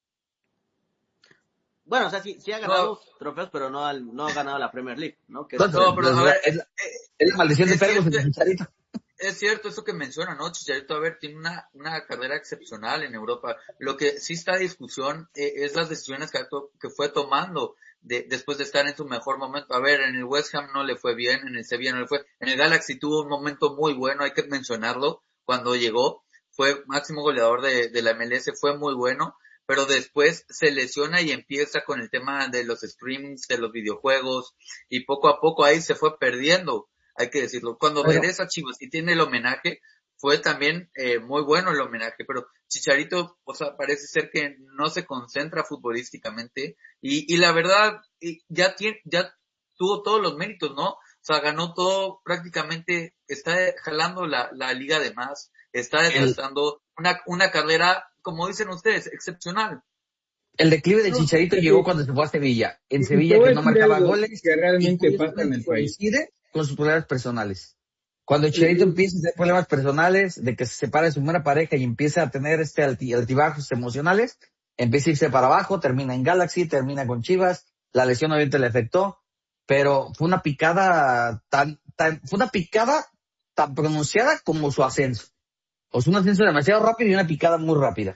Bueno, o sea, sí, sí ha ganado No. trofeos, pero no, al- no ha ganado la Premier League, ¿no? Que es- Entonces, No, pero a pues, ver, es, la, es la maldición de es Ferguson cierto. de Chicharito. Es cierto eso que menciona, ¿no? Chicharito, a ver, tiene una, una carrera excepcional en Europa. Lo que sí está a discusión eh, es las decisiones que, to- que fue tomando de, después de estar en su mejor momento. A ver, en el West Ham no le fue bien, en el Sevilla no le fue, en el Galaxy tuvo un momento muy bueno, hay que mencionarlo, cuando llegó, fue máximo goleador de, de la M L S, fue muy bueno, pero después se lesiona y empieza con el tema de los streamings, de los videojuegos, y poco a poco ahí se fue perdiendo. Hay que decirlo. Cuando Pero- regresa Chivas y tiene el homenaje, fue también eh, muy bueno el homenaje, pero Chicharito, o sea, parece ser que no se concentra futbolísticamente y, y la verdad, y ya tiene, ya tuvo todos los méritos, ¿no? O sea, ganó todo prácticamente, está jalando la, la liga de más, está desgastando una, una carrera, como dicen ustedes, excepcional. El declive de No, Chicharito sí. llegó cuando se fue a Sevilla. En Y- y te Sevilla voy a que no decir marcaba algo goles que realmente y pasa en el país. coincide con sus problemas personales. Cuando Chicharito empieza a tener problemas personales, de que se separa de su buena pareja y empieza a tener este alti- altibajos emocionales, empieza a irse para abajo, termina en Galaxy, termina con Chivas, la lesión obviamente le afectó, pero fue una picada tan, tan, fue una picada tan pronunciada como su ascenso. O sea, un ascenso demasiado rápido y una picada muy rápida.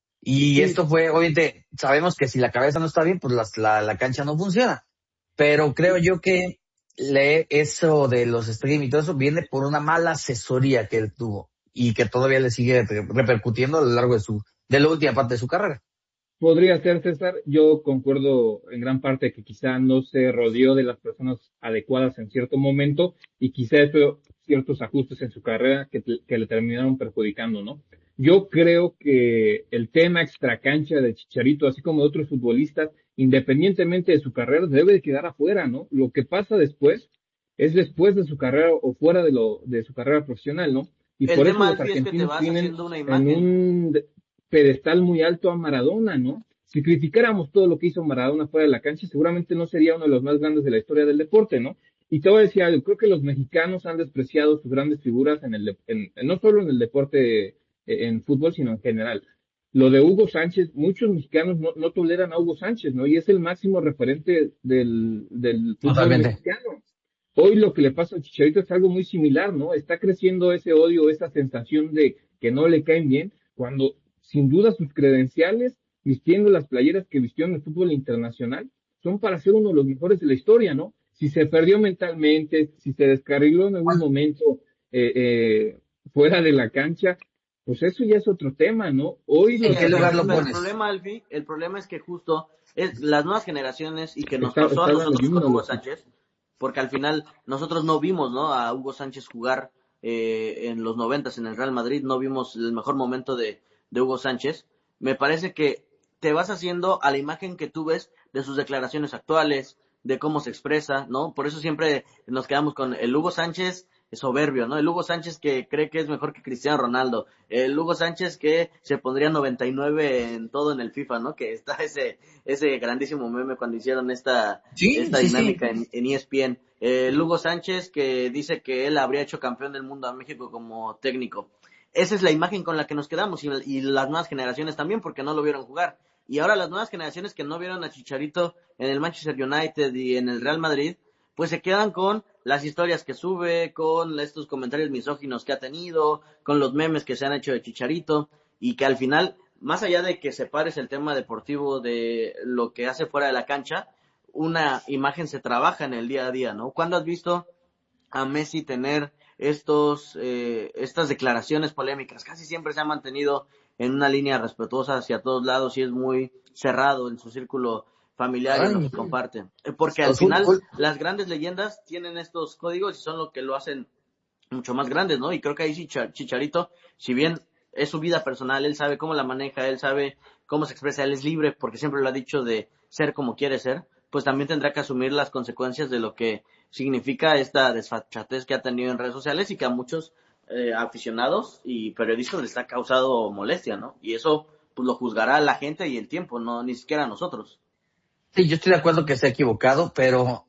Y Sí. esto fue, obviamente, sabemos que si la cabeza no está bien, pues las- la, la cancha no funciona. Pero creo yo que le, eso de los stream y todo eso viene por una mala asesoría que él tuvo y que todavía le sigue re- repercutiendo a lo largo de su, de la última parte de su carrera. Podría ser, César. Yo concuerdo en gran parte que quizá no se rodeó de las personas adecuadas en cierto momento y quizá hizo ciertos ajustes en su carrera que, te- que le terminaron perjudicando, ¿no? Yo creo que el tema extracancha de Chicharito, así como de otros futbolistas, independientemente de su carrera, debe de quedar afuera, ¿no? Lo que pasa después es después de su carrera o fuera de lo de su carrera profesional, ¿no? Y El por eso tema, los Alfie, es que te argentinos vas tienen haciendo una en imagen. un pedestal muy alto a Maradona, ¿no? Si criticáramos todo lo que hizo Maradona fuera de la cancha, seguramente no sería uno de los más grandes de la historia del deporte, ¿no? Y te voy a decir algo, creo que los mexicanos han despreciado sus grandes figuras en el, de- en, en- no solo en el deporte, eh, en fútbol, sino en general. Lo de Hugo Sánchez, muchos mexicanos no, no toleran a Hugo Sánchez, ¿no? Y es el máximo referente del, del fútbol Totalmente. mexicano. Hoy lo que le pasa a Chicharito es algo muy similar, ¿no? Está creciendo ese odio, esa sensación de que no le caen bien, cuando sin duda sus credenciales, vistiendo las playeras que vistió en el fútbol internacional, son para ser uno de los mejores de la historia, ¿no? Si se perdió mentalmente, si se descarriló en algún momento eh, eh, fuera de la cancha, pues eso ya es otro tema, ¿no? Hoy Sí, ¿En los qué lugar pero, lo pero el argentinos, pones? problema, Alfie, el problema es que justo es las nuevas generaciones y que nos está, pasó a está hablando nosotros Jimmy, con no lo Hugo escucho. Sánchez, porque al final nosotros no vimos, ¿no? A Hugo Sánchez jugar eh, en los noventas en el Real Madrid, no vimos el mejor momento de, de Hugo Sánchez. Me parece que te vas haciendo a la imagen que tú ves de sus declaraciones actuales, de cómo se expresa, ¿no? Por eso siempre nos quedamos con el Hugo Sánchez soberbio, ¿no? El Hugo Sánchez que cree que es mejor que Cristiano Ronaldo, el Hugo Sánchez que se pondría noventa y nueve en todo en el FIFA, ¿no? Que está ese ese grandísimo meme cuando hicieron esta Sí, esta sí, sí. dinámica en, en E S P N. El Hugo Sánchez que dice que él habría hecho campeón del mundo a México como técnico. Esa es la imagen con la que nos quedamos y, y las nuevas generaciones también porque no lo vieron jugar. Y ahora las nuevas generaciones que no vieron a Chicharito en el Manchester United y en el Real Madrid, pues se quedan con las historias que sube, con estos comentarios misóginos que ha tenido, con los memes que se han hecho de Chicharito, y que al final, más allá de que separes el tema deportivo de lo que hace fuera de la cancha, una imagen se trabaja en el día a día, ¿no? ¿Cuándo has visto a Messi tener estos eh, estas declaraciones polémicas? Casi siempre se ha mantenido en una línea respetuosa hacia todos lados y es muy cerrado en su círculo familiar y en lo que Ay, comparten. Eh, Porque al pues, fue- final fue- las grandes leyendas tienen estos códigos y son lo que lo hacen mucho más grandes, ¿no? Y creo que ahí sí Cha- Chicharito, si bien es su vida personal, él sabe cómo la maneja, él sabe cómo se expresa, él es libre porque siempre lo ha dicho de ser como quiere ser, pues también tendrá que asumir las consecuencias de lo que significa esta desfachatez que ha tenido en redes sociales y que a muchos eh, aficionados y periodistas les ha causado molestia, ¿no? Y eso pues lo juzgará la gente y el tiempo, no ni siquiera nosotros. sí, yo estoy de acuerdo que se ha equivocado, pero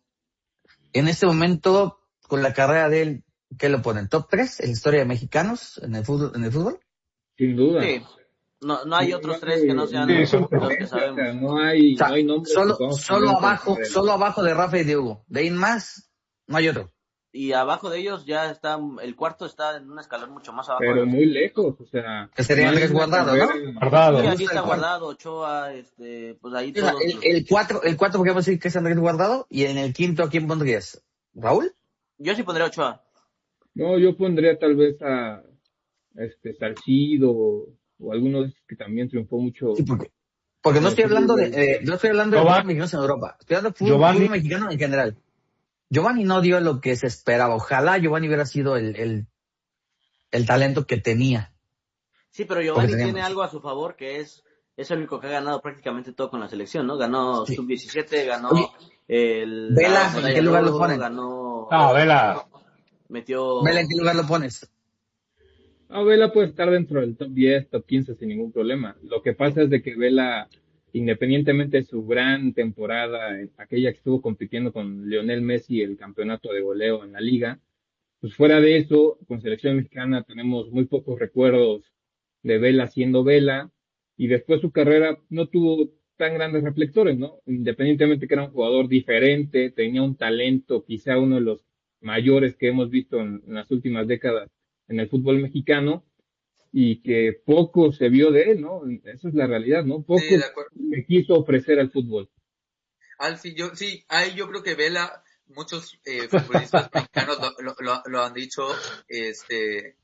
en este momento, con la carrera de él, ¿qué lo ponen? ¿Top tres en la historia de mexicanos en el fútbol? ¿En el fútbol? Sin duda. Sí, no, no hay No, otros no tres que no hay, no sean Sí, hay son los que competencia, o sea, sabemos. no O hay, no sea, hay nombres que solo, podamos poner solo en contra abajo, de él. solo abajo de Rafa y de Hugo. De ahí en más, no hay otro. Y abajo de ellos ya está, el cuarto está en un escalón mucho más abajo de Pero los muy otros, ¿no? lejos, o sea, Que no sería hay Andrés una Guardado, carrera. ¿no? Sí, Me Guardado. aquí gusta está el cuarto. Guardado, Ochoa, este, pues ahí O sea, todos el, los... el cuatro, el cuatro podríamos decir que es Andrés Guardado, y en el quinto, ¿a quién pondrías? ¿Raúl? Yo sí pondría Ochoa. No, yo pondría tal vez a este Salcido o, o alguno de esos que también triunfó Sí, mucho porque, porque en no el estoy fútbol hablando de, europeo. eh, no estoy hablando de fútbol Giovanni, mexicano en Europa. Estoy hablando de fútbol, fútbol Giovanni, mexicano en general. Giovanni no dio lo que se esperaba. Ojalá Giovanni hubiera sido el, el, el talento que tenía, Sí, pero porque Giovanni tiene teníamos. algo a su favor que es, es el único que ha ganado prácticamente todo con la selección, ¿no? Ganó Sí. sub diecisiete, Oye, ganó el, la Vela, ¿en qué medalla de lugar lo oro, ponen? ganó, no, Vela, Vela, ¿en metió... qué lugar lo pones? Ah, Vela puede estar dentro del top diez, top quince sin ningún problema. Lo que pasa es de que Vela, independientemente de su gran temporada, eh, aquella que estuvo compitiendo con Lionel Messi el campeonato de goleo en la liga, pues fuera de eso, con selección mexicana tenemos muy pocos recuerdos de Vela siendo Vela, y después su carrera no tuvo tan grandes reflectores, ¿no? Independientemente que era un jugador diferente, tenía un talento, quizá uno de los mayores que hemos visto en, en las últimas décadas en el fútbol mexicano, y que poco se vio de él, ¿no? Esa es la realidad, ¿no? Poco Sí, de acuerdo. le quiso ofrecer al fútbol. Alfie, yo, sí, ahí yo creo que Vela, muchos eh, futbolistas mexicanos lo, lo, lo han dicho, este,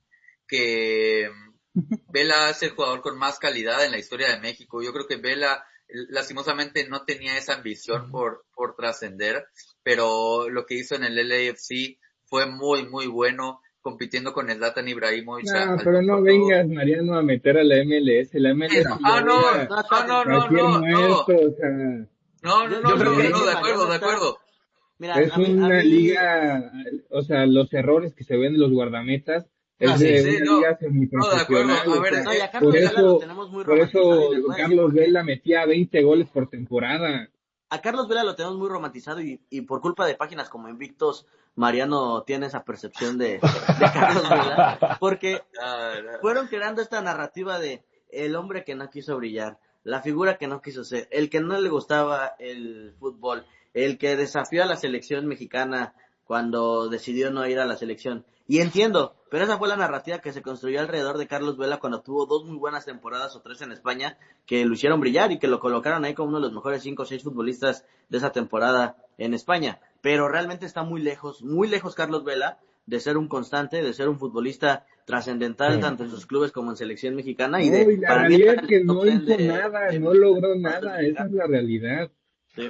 que Vela es el jugador con más calidad en la historia de México. Yo creo que Vela, lastimosamente, no tenía esa ambición por, por trascender, pero lo que hizo en el L A F C fue muy, muy bueno, compitiendo con el Zlatan Ibrahimovic. No, pero no vengas, Mariano, a meter a la M L S. La M L S. Ah, no, no, no, no, no, no. O sea, no, no, no, no, no, de acuerdo, de acuerdo. Mira, es mí, una mí... liga, o sea, los errores que se ven en los guardametas es ah, de sí, sí, una no, liga semiprofesional. No, de acuerdo. A ver, o sea, no, y a Carlos por Vela eso, lo tenemos muy por eso Carlos porque... Vela metía veinte goles por temporada. A Carlos Vela lo tenemos muy romantizado y, y por culpa de páginas como Invictos, Mariano tiene esa percepción de, de Carlos Vela, porque fueron creando esta narrativa de el hombre que no quiso brillar, la figura que no quiso ser, el que no le gustaba el fútbol, el que desafió a la selección mexicana cuando decidió no ir a la selección. Y entiendo, pero esa fue la narrativa que se construyó alrededor de Carlos Vela cuando tuvo dos muy buenas temporadas o tres en España que lo hicieron brillar y que lo colocaron ahí como uno de los mejores cinco o seis futbolistas de esa temporada en España. Pero realmente está muy lejos, muy lejos Carlos Vela de ser un constante, de ser un futbolista trascendental, sí, tanto en sus clubes como en selección mexicana. Y, de, no, y la para realidad mí, es que no hizo de, nada, no logró nada, esa es la realidad. Sí.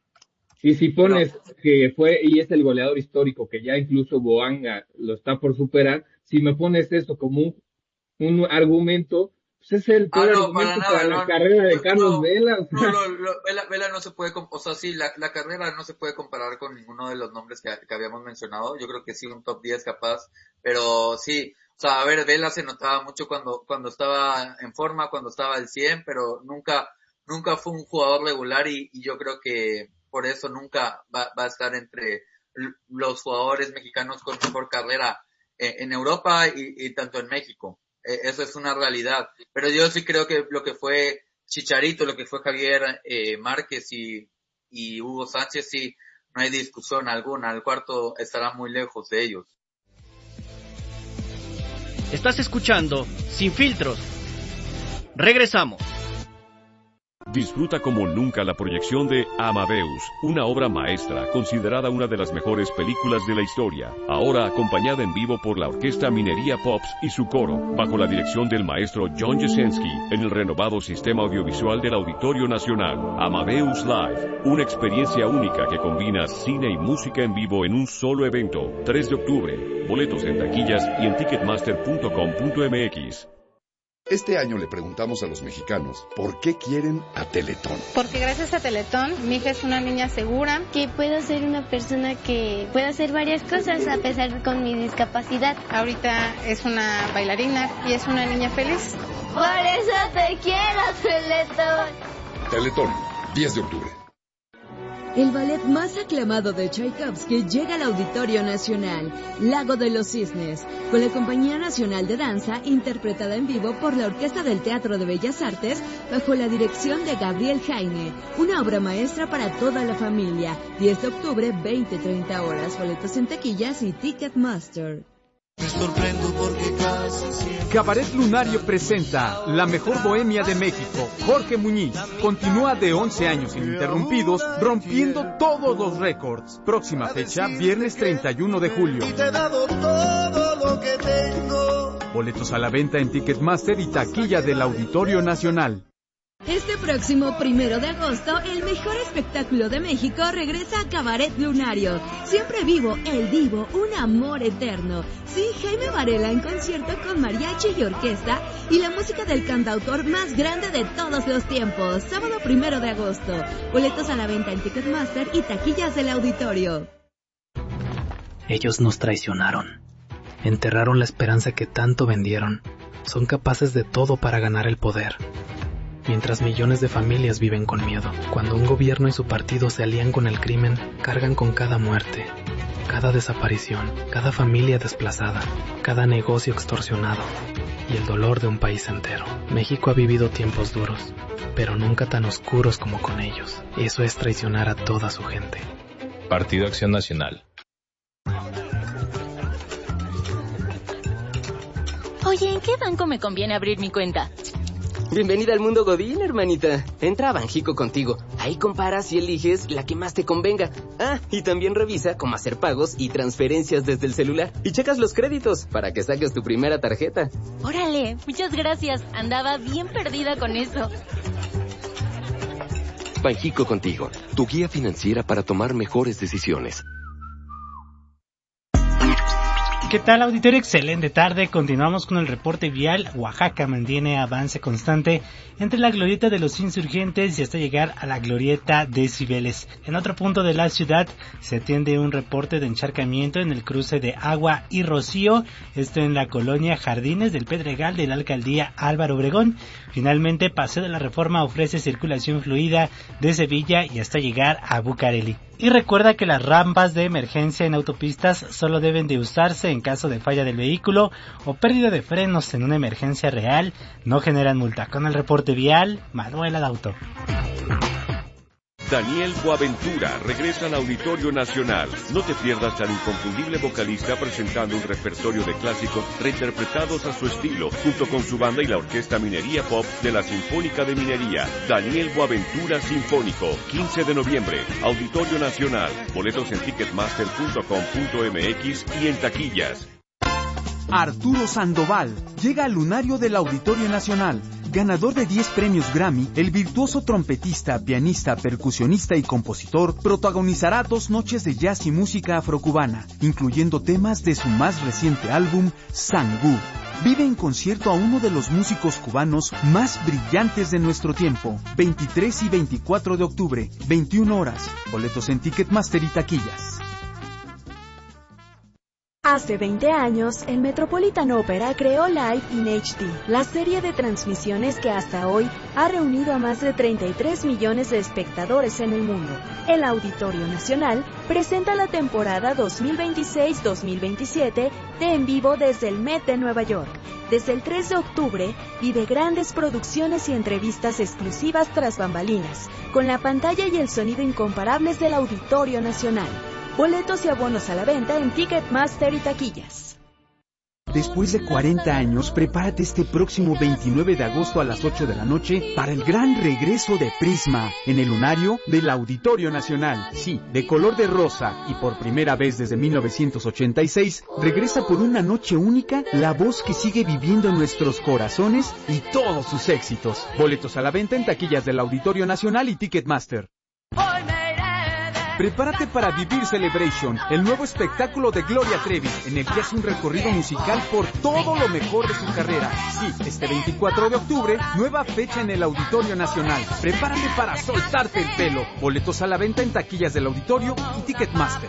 Y si pones Pero, que fue y es el goleador histórico, que ya incluso Boanga lo está por superar, si me pones eso como un, un argumento, pues es el peor ah, no, argumento para, para nada, la no, carrera de Carlos no, Vela. O sea. No, no, no, Vela, Vela no se puede, o sea, sí, la, la carrera no se puede comparar con ninguno de los nombres que, que habíamos mencionado. Yo creo que sí, un top diez capaz, pero sí, o sea, a ver, Vela se notaba mucho cuando, cuando estaba en forma, cuando estaba al cien, pero nunca, nunca fue un jugador regular y, y yo creo que por eso nunca va, va a estar entre los jugadores mexicanos con mejor carrera en, en Europa y, y tanto en México. Eh, eso es una realidad. Pero yo sí creo que lo que fue Chicharito, lo que fue Javier eh, Márquez y, y Hugo Sánchez, sí, no hay discusión alguna. El cuarto estará muy lejos de ellos. Estás escuchando Sin Filtros. Regresamos. Disfruta como nunca la proyección de Amadeus, una obra maestra considerada una de las mejores películas de la historia, ahora acompañada en vivo por la Orquesta Minería Pops y su coro, bajo la dirección del maestro John Jasenski, en el renovado sistema audiovisual del Auditorio Nacional. Amadeus Live, una experiencia única que combina cine y música en vivo en un solo evento, tres de octubre, boletos en taquillas y en ticketmaster punto com punto m x. Este año le preguntamos a los mexicanos por qué quieren a Teletón. Porque gracias a Teletón, mi hija es una niña segura. Que puedo ser una persona que pueda hacer varias cosas a pesar de con mi discapacidad. Ahorita es una bailarina y es una niña feliz. Por eso te quiero, Teletón. Teletón, diez de octubre. El ballet más aclamado de Tchaikovsky llega al Auditorio Nacional, Lago de los Cisnes, con la Compañía Nacional de Danza, interpretada en vivo por la Orquesta del Teatro de Bellas Artes, bajo la dirección de Gabriel Jaime, una obra maestra para toda la familia. diez de octubre, veinte a treinta horas, boletos en taquillas y Ticketmaster. Me sorprendo porque casi siempre... Cabaret Lunario presenta La Mejor Bohemia de México. Jorge Muñiz continúa de once años ininterrumpidos, rompiendo todos los récords. Próxima fecha, viernes treinta y uno de julio. Y te he dado todo lo que tengo. Boletos a la venta en Ticketmaster y taquilla del Auditorio Nacional. Este próximo primero de agosto, el mejor espectáculo de México regresa a Cabaret Lunario. Siempre vivo, el divo, un amor eterno. Sí, Jaime Varela en concierto con mariachi y orquesta y la música del cantautor más grande de todos los tiempos. Sábado primero de agosto. Boletos a la venta en Ticketmaster y taquillas del auditorio. Ellos nos traicionaron. Enterraron la esperanza que tanto vendieron. Son capaces de todo para ganar el poder. Mientras millones de familias viven con miedo. Cuando un gobierno y su partido se alían con el crimen, cargan con cada muerte. cada desaparición, cada familia desplazada, cada negocio extorsionado y el dolor de un país entero. México ha vivido tiempos duros, pero nunca tan oscuros como con ellos. Eso es traicionar a toda su gente. Partido Acción Nacional. Oye, ¿en qué banco me conviene abrir mi cuenta? Bienvenida al mundo Godín, hermanita. Entra a Banjico contigo. Ahí comparas y eliges la que más te convenga. Ah, y también revisa cómo hacer pagos y transferencias desde el celular. Y checas los créditos para que saques tu primera tarjeta. Órale, muchas gracias. Andaba bien perdida con eso. Banjico contigo, tu guía financiera para tomar mejores decisiones. ¿Qué tal, auditorio? Excelente tarde. Continuamos con el reporte vial. Oaxaca mantiene avance constante entre la glorieta de los Insurgentes y hasta llegar a la glorieta de Cibeles. En otro punto de la ciudad se atiende un reporte de encharcamiento en el cruce de Agua y Rocío, esto en la colonia Jardines del Pedregal de la alcaldía Álvaro Obregón. Finalmente, Paseo de la Reforma ofrece circulación fluida de Sevilla y hasta llegar a Bucareli. Y recuerda que las rampas de emergencia en autopistas solo deben de usarse en caso de falla del vehículo o pérdida de frenos en una emergencia real. No generan multa. Con el reporte vial, Manuel Adauto. Daniel Boaventura regresa al Auditorio Nacional. No te pierdas al inconfundible vocalista presentando un repertorio de clásicos reinterpretados a su estilo, junto con su banda y la Orquesta Minería Pop de la Sinfónica de Minería. Daniel Boaventura Sinfónico, quince de noviembre, Auditorio Nacional. Boletos en ticketmaster punto com punto m x y en taquillas. Arturo Sandoval llega al lunario del Auditorio Nacional. Ganador de diez premios Grammy, el virtuoso trompetista, pianista, percusionista y compositor protagonizará dos noches de jazz y música afrocubana, incluyendo temas de su más reciente álbum, Sangú. Vive en concierto a uno de los músicos cubanos más brillantes de nuestro tiempo. veintitrés y veinticuatro de octubre, veintiuna horas. Boletos en Ticketmaster y taquillas. Hace veinte años, el Metropolitan Opera creó Live in H D, la serie de transmisiones que hasta hoy ha reunido a más de treinta y tres millones de espectadores en el mundo. El Auditorio Nacional presenta la temporada dos mil veintiséis dos mil veintisiete de En Vivo desde el Met de Nueva York. Desde el tres de octubre, vive grandes producciones y entrevistas exclusivas tras bambalinas, con la pantalla y el sonido incomparables del Auditorio Nacional. Boletos y abonos a la venta en Ticketmaster y taquillas. Después de cuarenta años, prepárate este próximo veintinueve de agosto a las ocho de la noche para el gran regreso de Prisma en el lunario del Auditorio Nacional. Sí, de color de rosa y por primera vez desde mil novecientos ochenta y seis, regresa por una noche única la voz que sigue viviendo en nuestros corazones y todos sus éxitos. Boletos a la venta en taquillas del Auditorio Nacional y Ticketmaster. Prepárate para vivir Celebration, el nuevo espectáculo de Gloria Trevi, en el que hace un recorrido musical por todo lo mejor de su carrera. Sí, este veinticuatro de octubre, nueva fecha en el Auditorio Nacional. Prepárate para soltarte el pelo. Boletos a la venta en taquillas del Auditorio y Ticketmaster.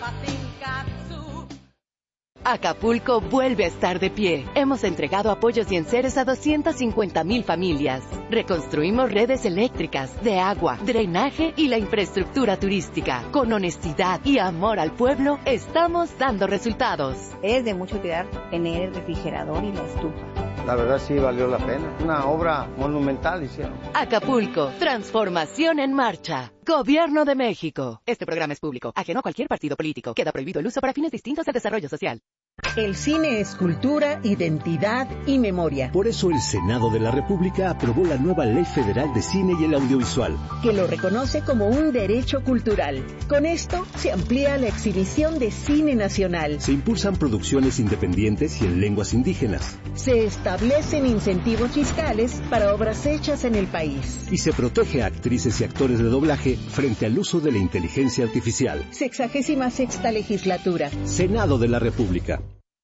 Acapulco vuelve a estar de pie. Hemos entregado apoyos y enseres a doscientas cincuenta mil familias. Reconstruimos redes eléctricas, de agua, drenaje y la infraestructura turística. Con honestidad y amor al pueblo, estamos dando resultados. Es de mucha utilidad tener el refrigerador y la estufa. La verdad sí valió la pena. Una obra monumental hicieron. Acapulco, transformación en marcha. Gobierno de México. Este programa es público, ajeno a cualquier partido político. Queda prohibido el uso para fines distintos al desarrollo social. El cine es cultura, identidad y memoria. Por eso el Senado de la República aprobó la nueva Ley Federal de Cine y el Audiovisual, que lo reconoce como un derecho cultural. Con esto se amplía la exhibición de cine nacional. Se impulsan producciones independientes y en lenguas indígenas. Se establecen incentivos fiscales para obras hechas en el país. Y se protege a actrices y actores de doblaje frente al uso de la inteligencia artificial. Sexagésima sexta legislatura. Senado de la República.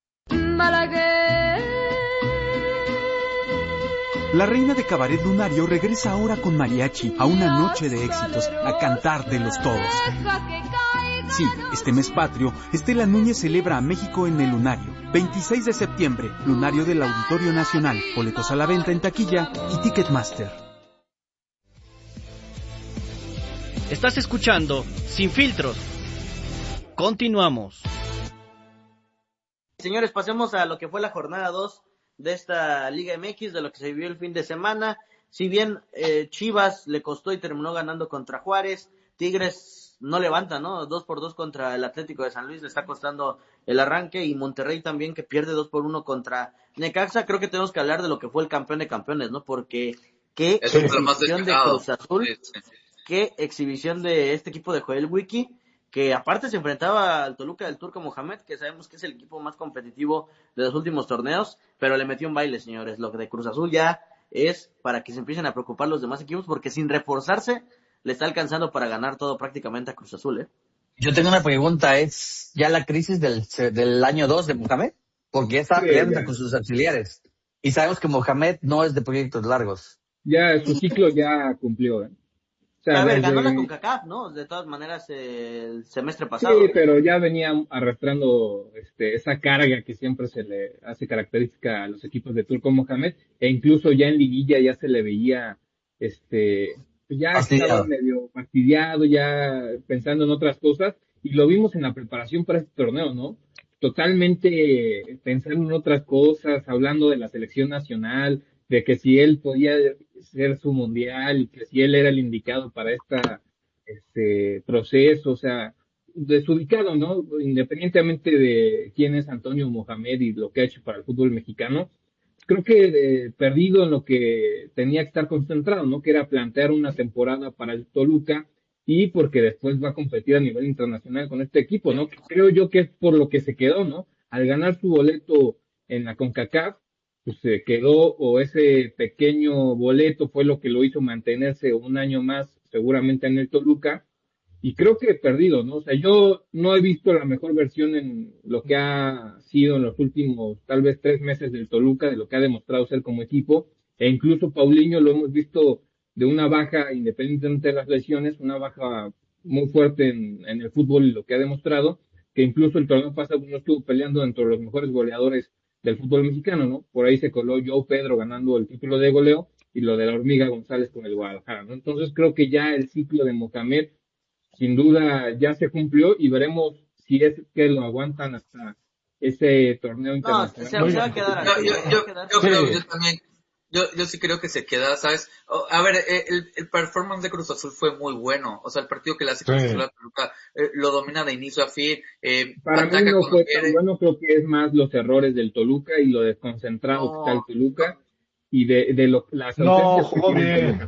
La reina de cabaret lunario regresa ahora con mariachi a una noche de éxitos, a cantar de los todos. Sí, este mes patrio, Estela Núñez celebra a México en el lunario. veintiséis de septiembre, lunario del Auditorio Nacional. Boletos a la venta en taquilla y Ticketmaster. Estás escuchando Sin Filtros. Continuamos. Señores, pasemos a lo que fue la jornada dos de esta Liga M X, de lo que se vivió el fin de semana. Si bien eh, Chivas le costó y terminó ganando contra Juárez, Tigres no levanta, ¿no? Dos por dos contra el Atlético de San Luis, le está costando el arranque, y Monterrey también, que pierde dos por uno contra Necaxa. Creo que tenemos que hablar de lo que fue el campeón de campeones, ¿no? Porque qué es exhibición de Cruz Azul, qué exhibición de este equipo de Joel Wiki, que aparte se enfrentaba al Toluca del Turco Mohamed, que sabemos que es el equipo más competitivo de los últimos torneos, pero le metió un baile, señores. Lo de Cruz Azul ya es para que se empiecen a preocupar los demás equipos, porque sin reforzarse le está alcanzando para ganar todo prácticamente a Cruz Azul, ¿eh? Yo tengo una pregunta, ¿es ya la crisis del, del año dos de Mohamed? Porque ya estaba peleando con sus auxiliares, y sabemos que Mohamed no es de proyectos largos. Ya, su ciclo ya cumplió, ¿eh? O sea, a ver, desde... ganó la CONCACAF, ¿no? De todas maneras, eh, el semestre pasado. Sí, pero ya venía arrastrando este, esa carga que siempre se le hace característica a los equipos de Turco Mohamed, e incluso ya en liguilla ya se le veía, este, ya fastidiado. Estaba medio fastidiado, ya pensando en otras cosas, y lo vimos en la preparación para este torneo, ¿no? Totalmente pensando en otras cosas, hablando de la selección nacional, de que si él podía ser su mundial y que si él era el indicado para esta este proceso, o sea, desubicado, ¿no? Independientemente de quién es Antonio Mohamed y lo que ha hecho para el fútbol mexicano, creo que eh, perdido en lo que tenía que estar concentrado, ¿no? Que era plantear una temporada para el Toluca, y porque después va a competir a nivel internacional con este equipo, ¿no? Creo yo que es por lo que se quedó, ¿no? Al ganar su boleto en la CONCACAF, pues se quedó, o ese pequeño boleto fue lo que lo hizo mantenerse un año más seguramente en el Toluca, y creo que he perdido, ¿no? O sea, yo no he visto la mejor versión en lo que ha sido en los últimos tal vez tres meses del Toluca, de lo que ha demostrado ser como equipo, e incluso Paulinho lo hemos visto de una baja, independientemente de las lesiones, una baja muy fuerte en, en el fútbol, y lo que ha demostrado, que incluso el torneo pasado no estuvo peleando entre los mejores goleadores del fútbol mexicano, ¿no? Por ahí se coló Joe Pedro ganando el título de goleo, y lo de la Hormiga González con el Guadalajara, ¿no? Entonces creo que ya el ciclo de Mohamed sin duda ya se cumplió, y veremos si es que lo aguantan hasta ese torneo internacional. No, se, se va a quedar yo, yo, yo, yo creo, yo también, yo, yo sí creo que se queda, ¿sabes? Oh, a ver, el, el performance de Cruz Azul fue muy bueno, o sea, el partido que le hace Cruz Azul a Toluca, eh, lo domina de inicio a fin. Eh, Para mí no fue tan bueno, creo que es más los errores del Toluca y lo desconcentrado no. que está el Toluca, y de, de lo, las no, jugó bien.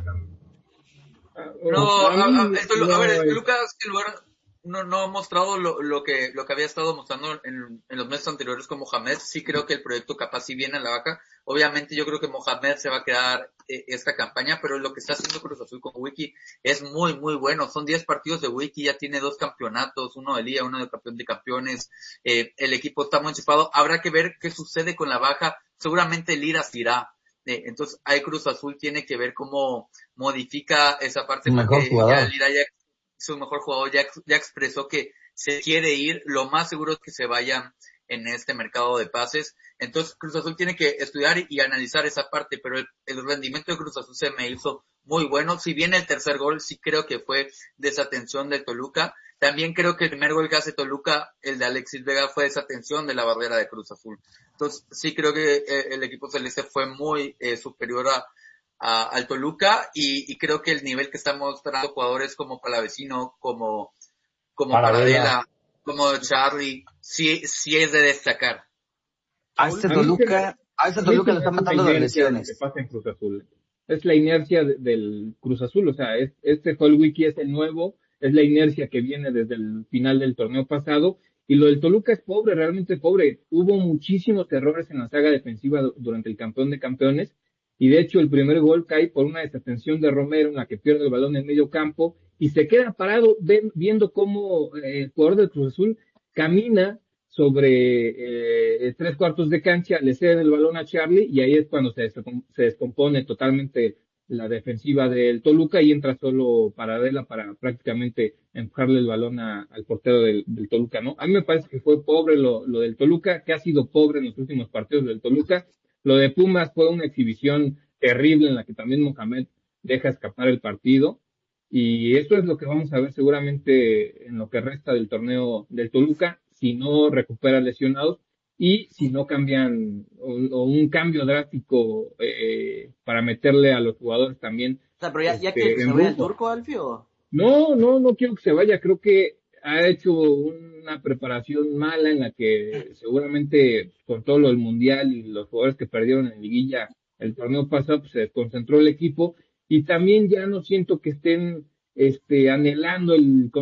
No, a, a, el Toluca, a ver, el Toluca en lugar no, no ha mostrado lo, lo que lo que había estado mostrando en, en los meses anteriores con Mohamed. Sí creo que el proyecto capaz sí viene a la vaca. Obviamente yo creo que Mohamed se va a quedar eh, esta campaña, pero lo que está haciendo Cruz Azul con Wiki es muy, muy bueno. Son diez partidos de Wiki, ya tiene dos campeonatos, uno de Liga, uno de campeón de campeones. Eh, el equipo está muy anticipado. Habrá que ver qué sucede con la baja. Seguramente Lira se irá. Eh, entonces ahí Cruz Azul tiene que ver cómo modifica esa parte, porque ya Lira ya su mejor jugador, ya, ya expresó que se quiere ir, lo más seguro es que se vayan en este mercado de pases. Entonces Cruz Azul tiene que estudiar y, y analizar esa parte, pero el, el rendimiento de Cruz Azul se me hizo muy bueno. Si bien el tercer gol sí creo que fue desatención de Toluca, también creo que el primer gol que hace Toluca, el de Alexis Vega, fue desatención de la barrera de Cruz Azul. Entonces sí creo que eh, el equipo celeste fue muy eh, superior a A, al Toluca, y, y creo que el nivel que están mostrando jugadores como Palavecino, como, como Paradela, como Charlie, sí, sí es de destacar. A este Toluca, a este Toluca le están matando las lesiones. Que pasa en Cruz Azul. Es la inercia de, del Cruz Azul, o sea, es, este Joel Wiki es el nuevo, es la inercia que viene desde el final del torneo pasado, y lo del Toluca es pobre, realmente pobre. Hubo muchísimos errores en la saga defensiva durante el campeón de campeones, y de hecho el primer gol cae por una desatención de Romero en la que pierde el balón en medio campo y se queda parado ven, viendo cómo eh, el jugador del Cruz Azul camina sobre eh, tres cuartos de cancha, le cede el balón a Charlie, y ahí es cuando se, se descompone totalmente la defensiva del Toluca y entra solo Paradela para prácticamente empujarle el balón a, al portero del, del Toluca, ¿no? A mí me parece que fue pobre lo, lo del Toluca, que ha sido pobre en los últimos partidos del Toluca. Lo de Pumas fue una exhibición terrible en la que también Mohamed deja escapar el partido, y eso es lo que vamos a ver seguramente en lo que resta del torneo del Toluca, si no recupera lesionados, y si no cambian o, o un cambio drástico eh, para meterle a los jugadores también. O sea, pero ya, ya este, que se en vaya el rumbo. Turco, Alfio. No, no, no quiero que se vaya. Creo que ha hecho una preparación mala en la que seguramente con todo lo del mundial y los jugadores que perdieron en liguilla el torneo pasado, pues se desconcentró el equipo y también ya no siento que estén este anhelando el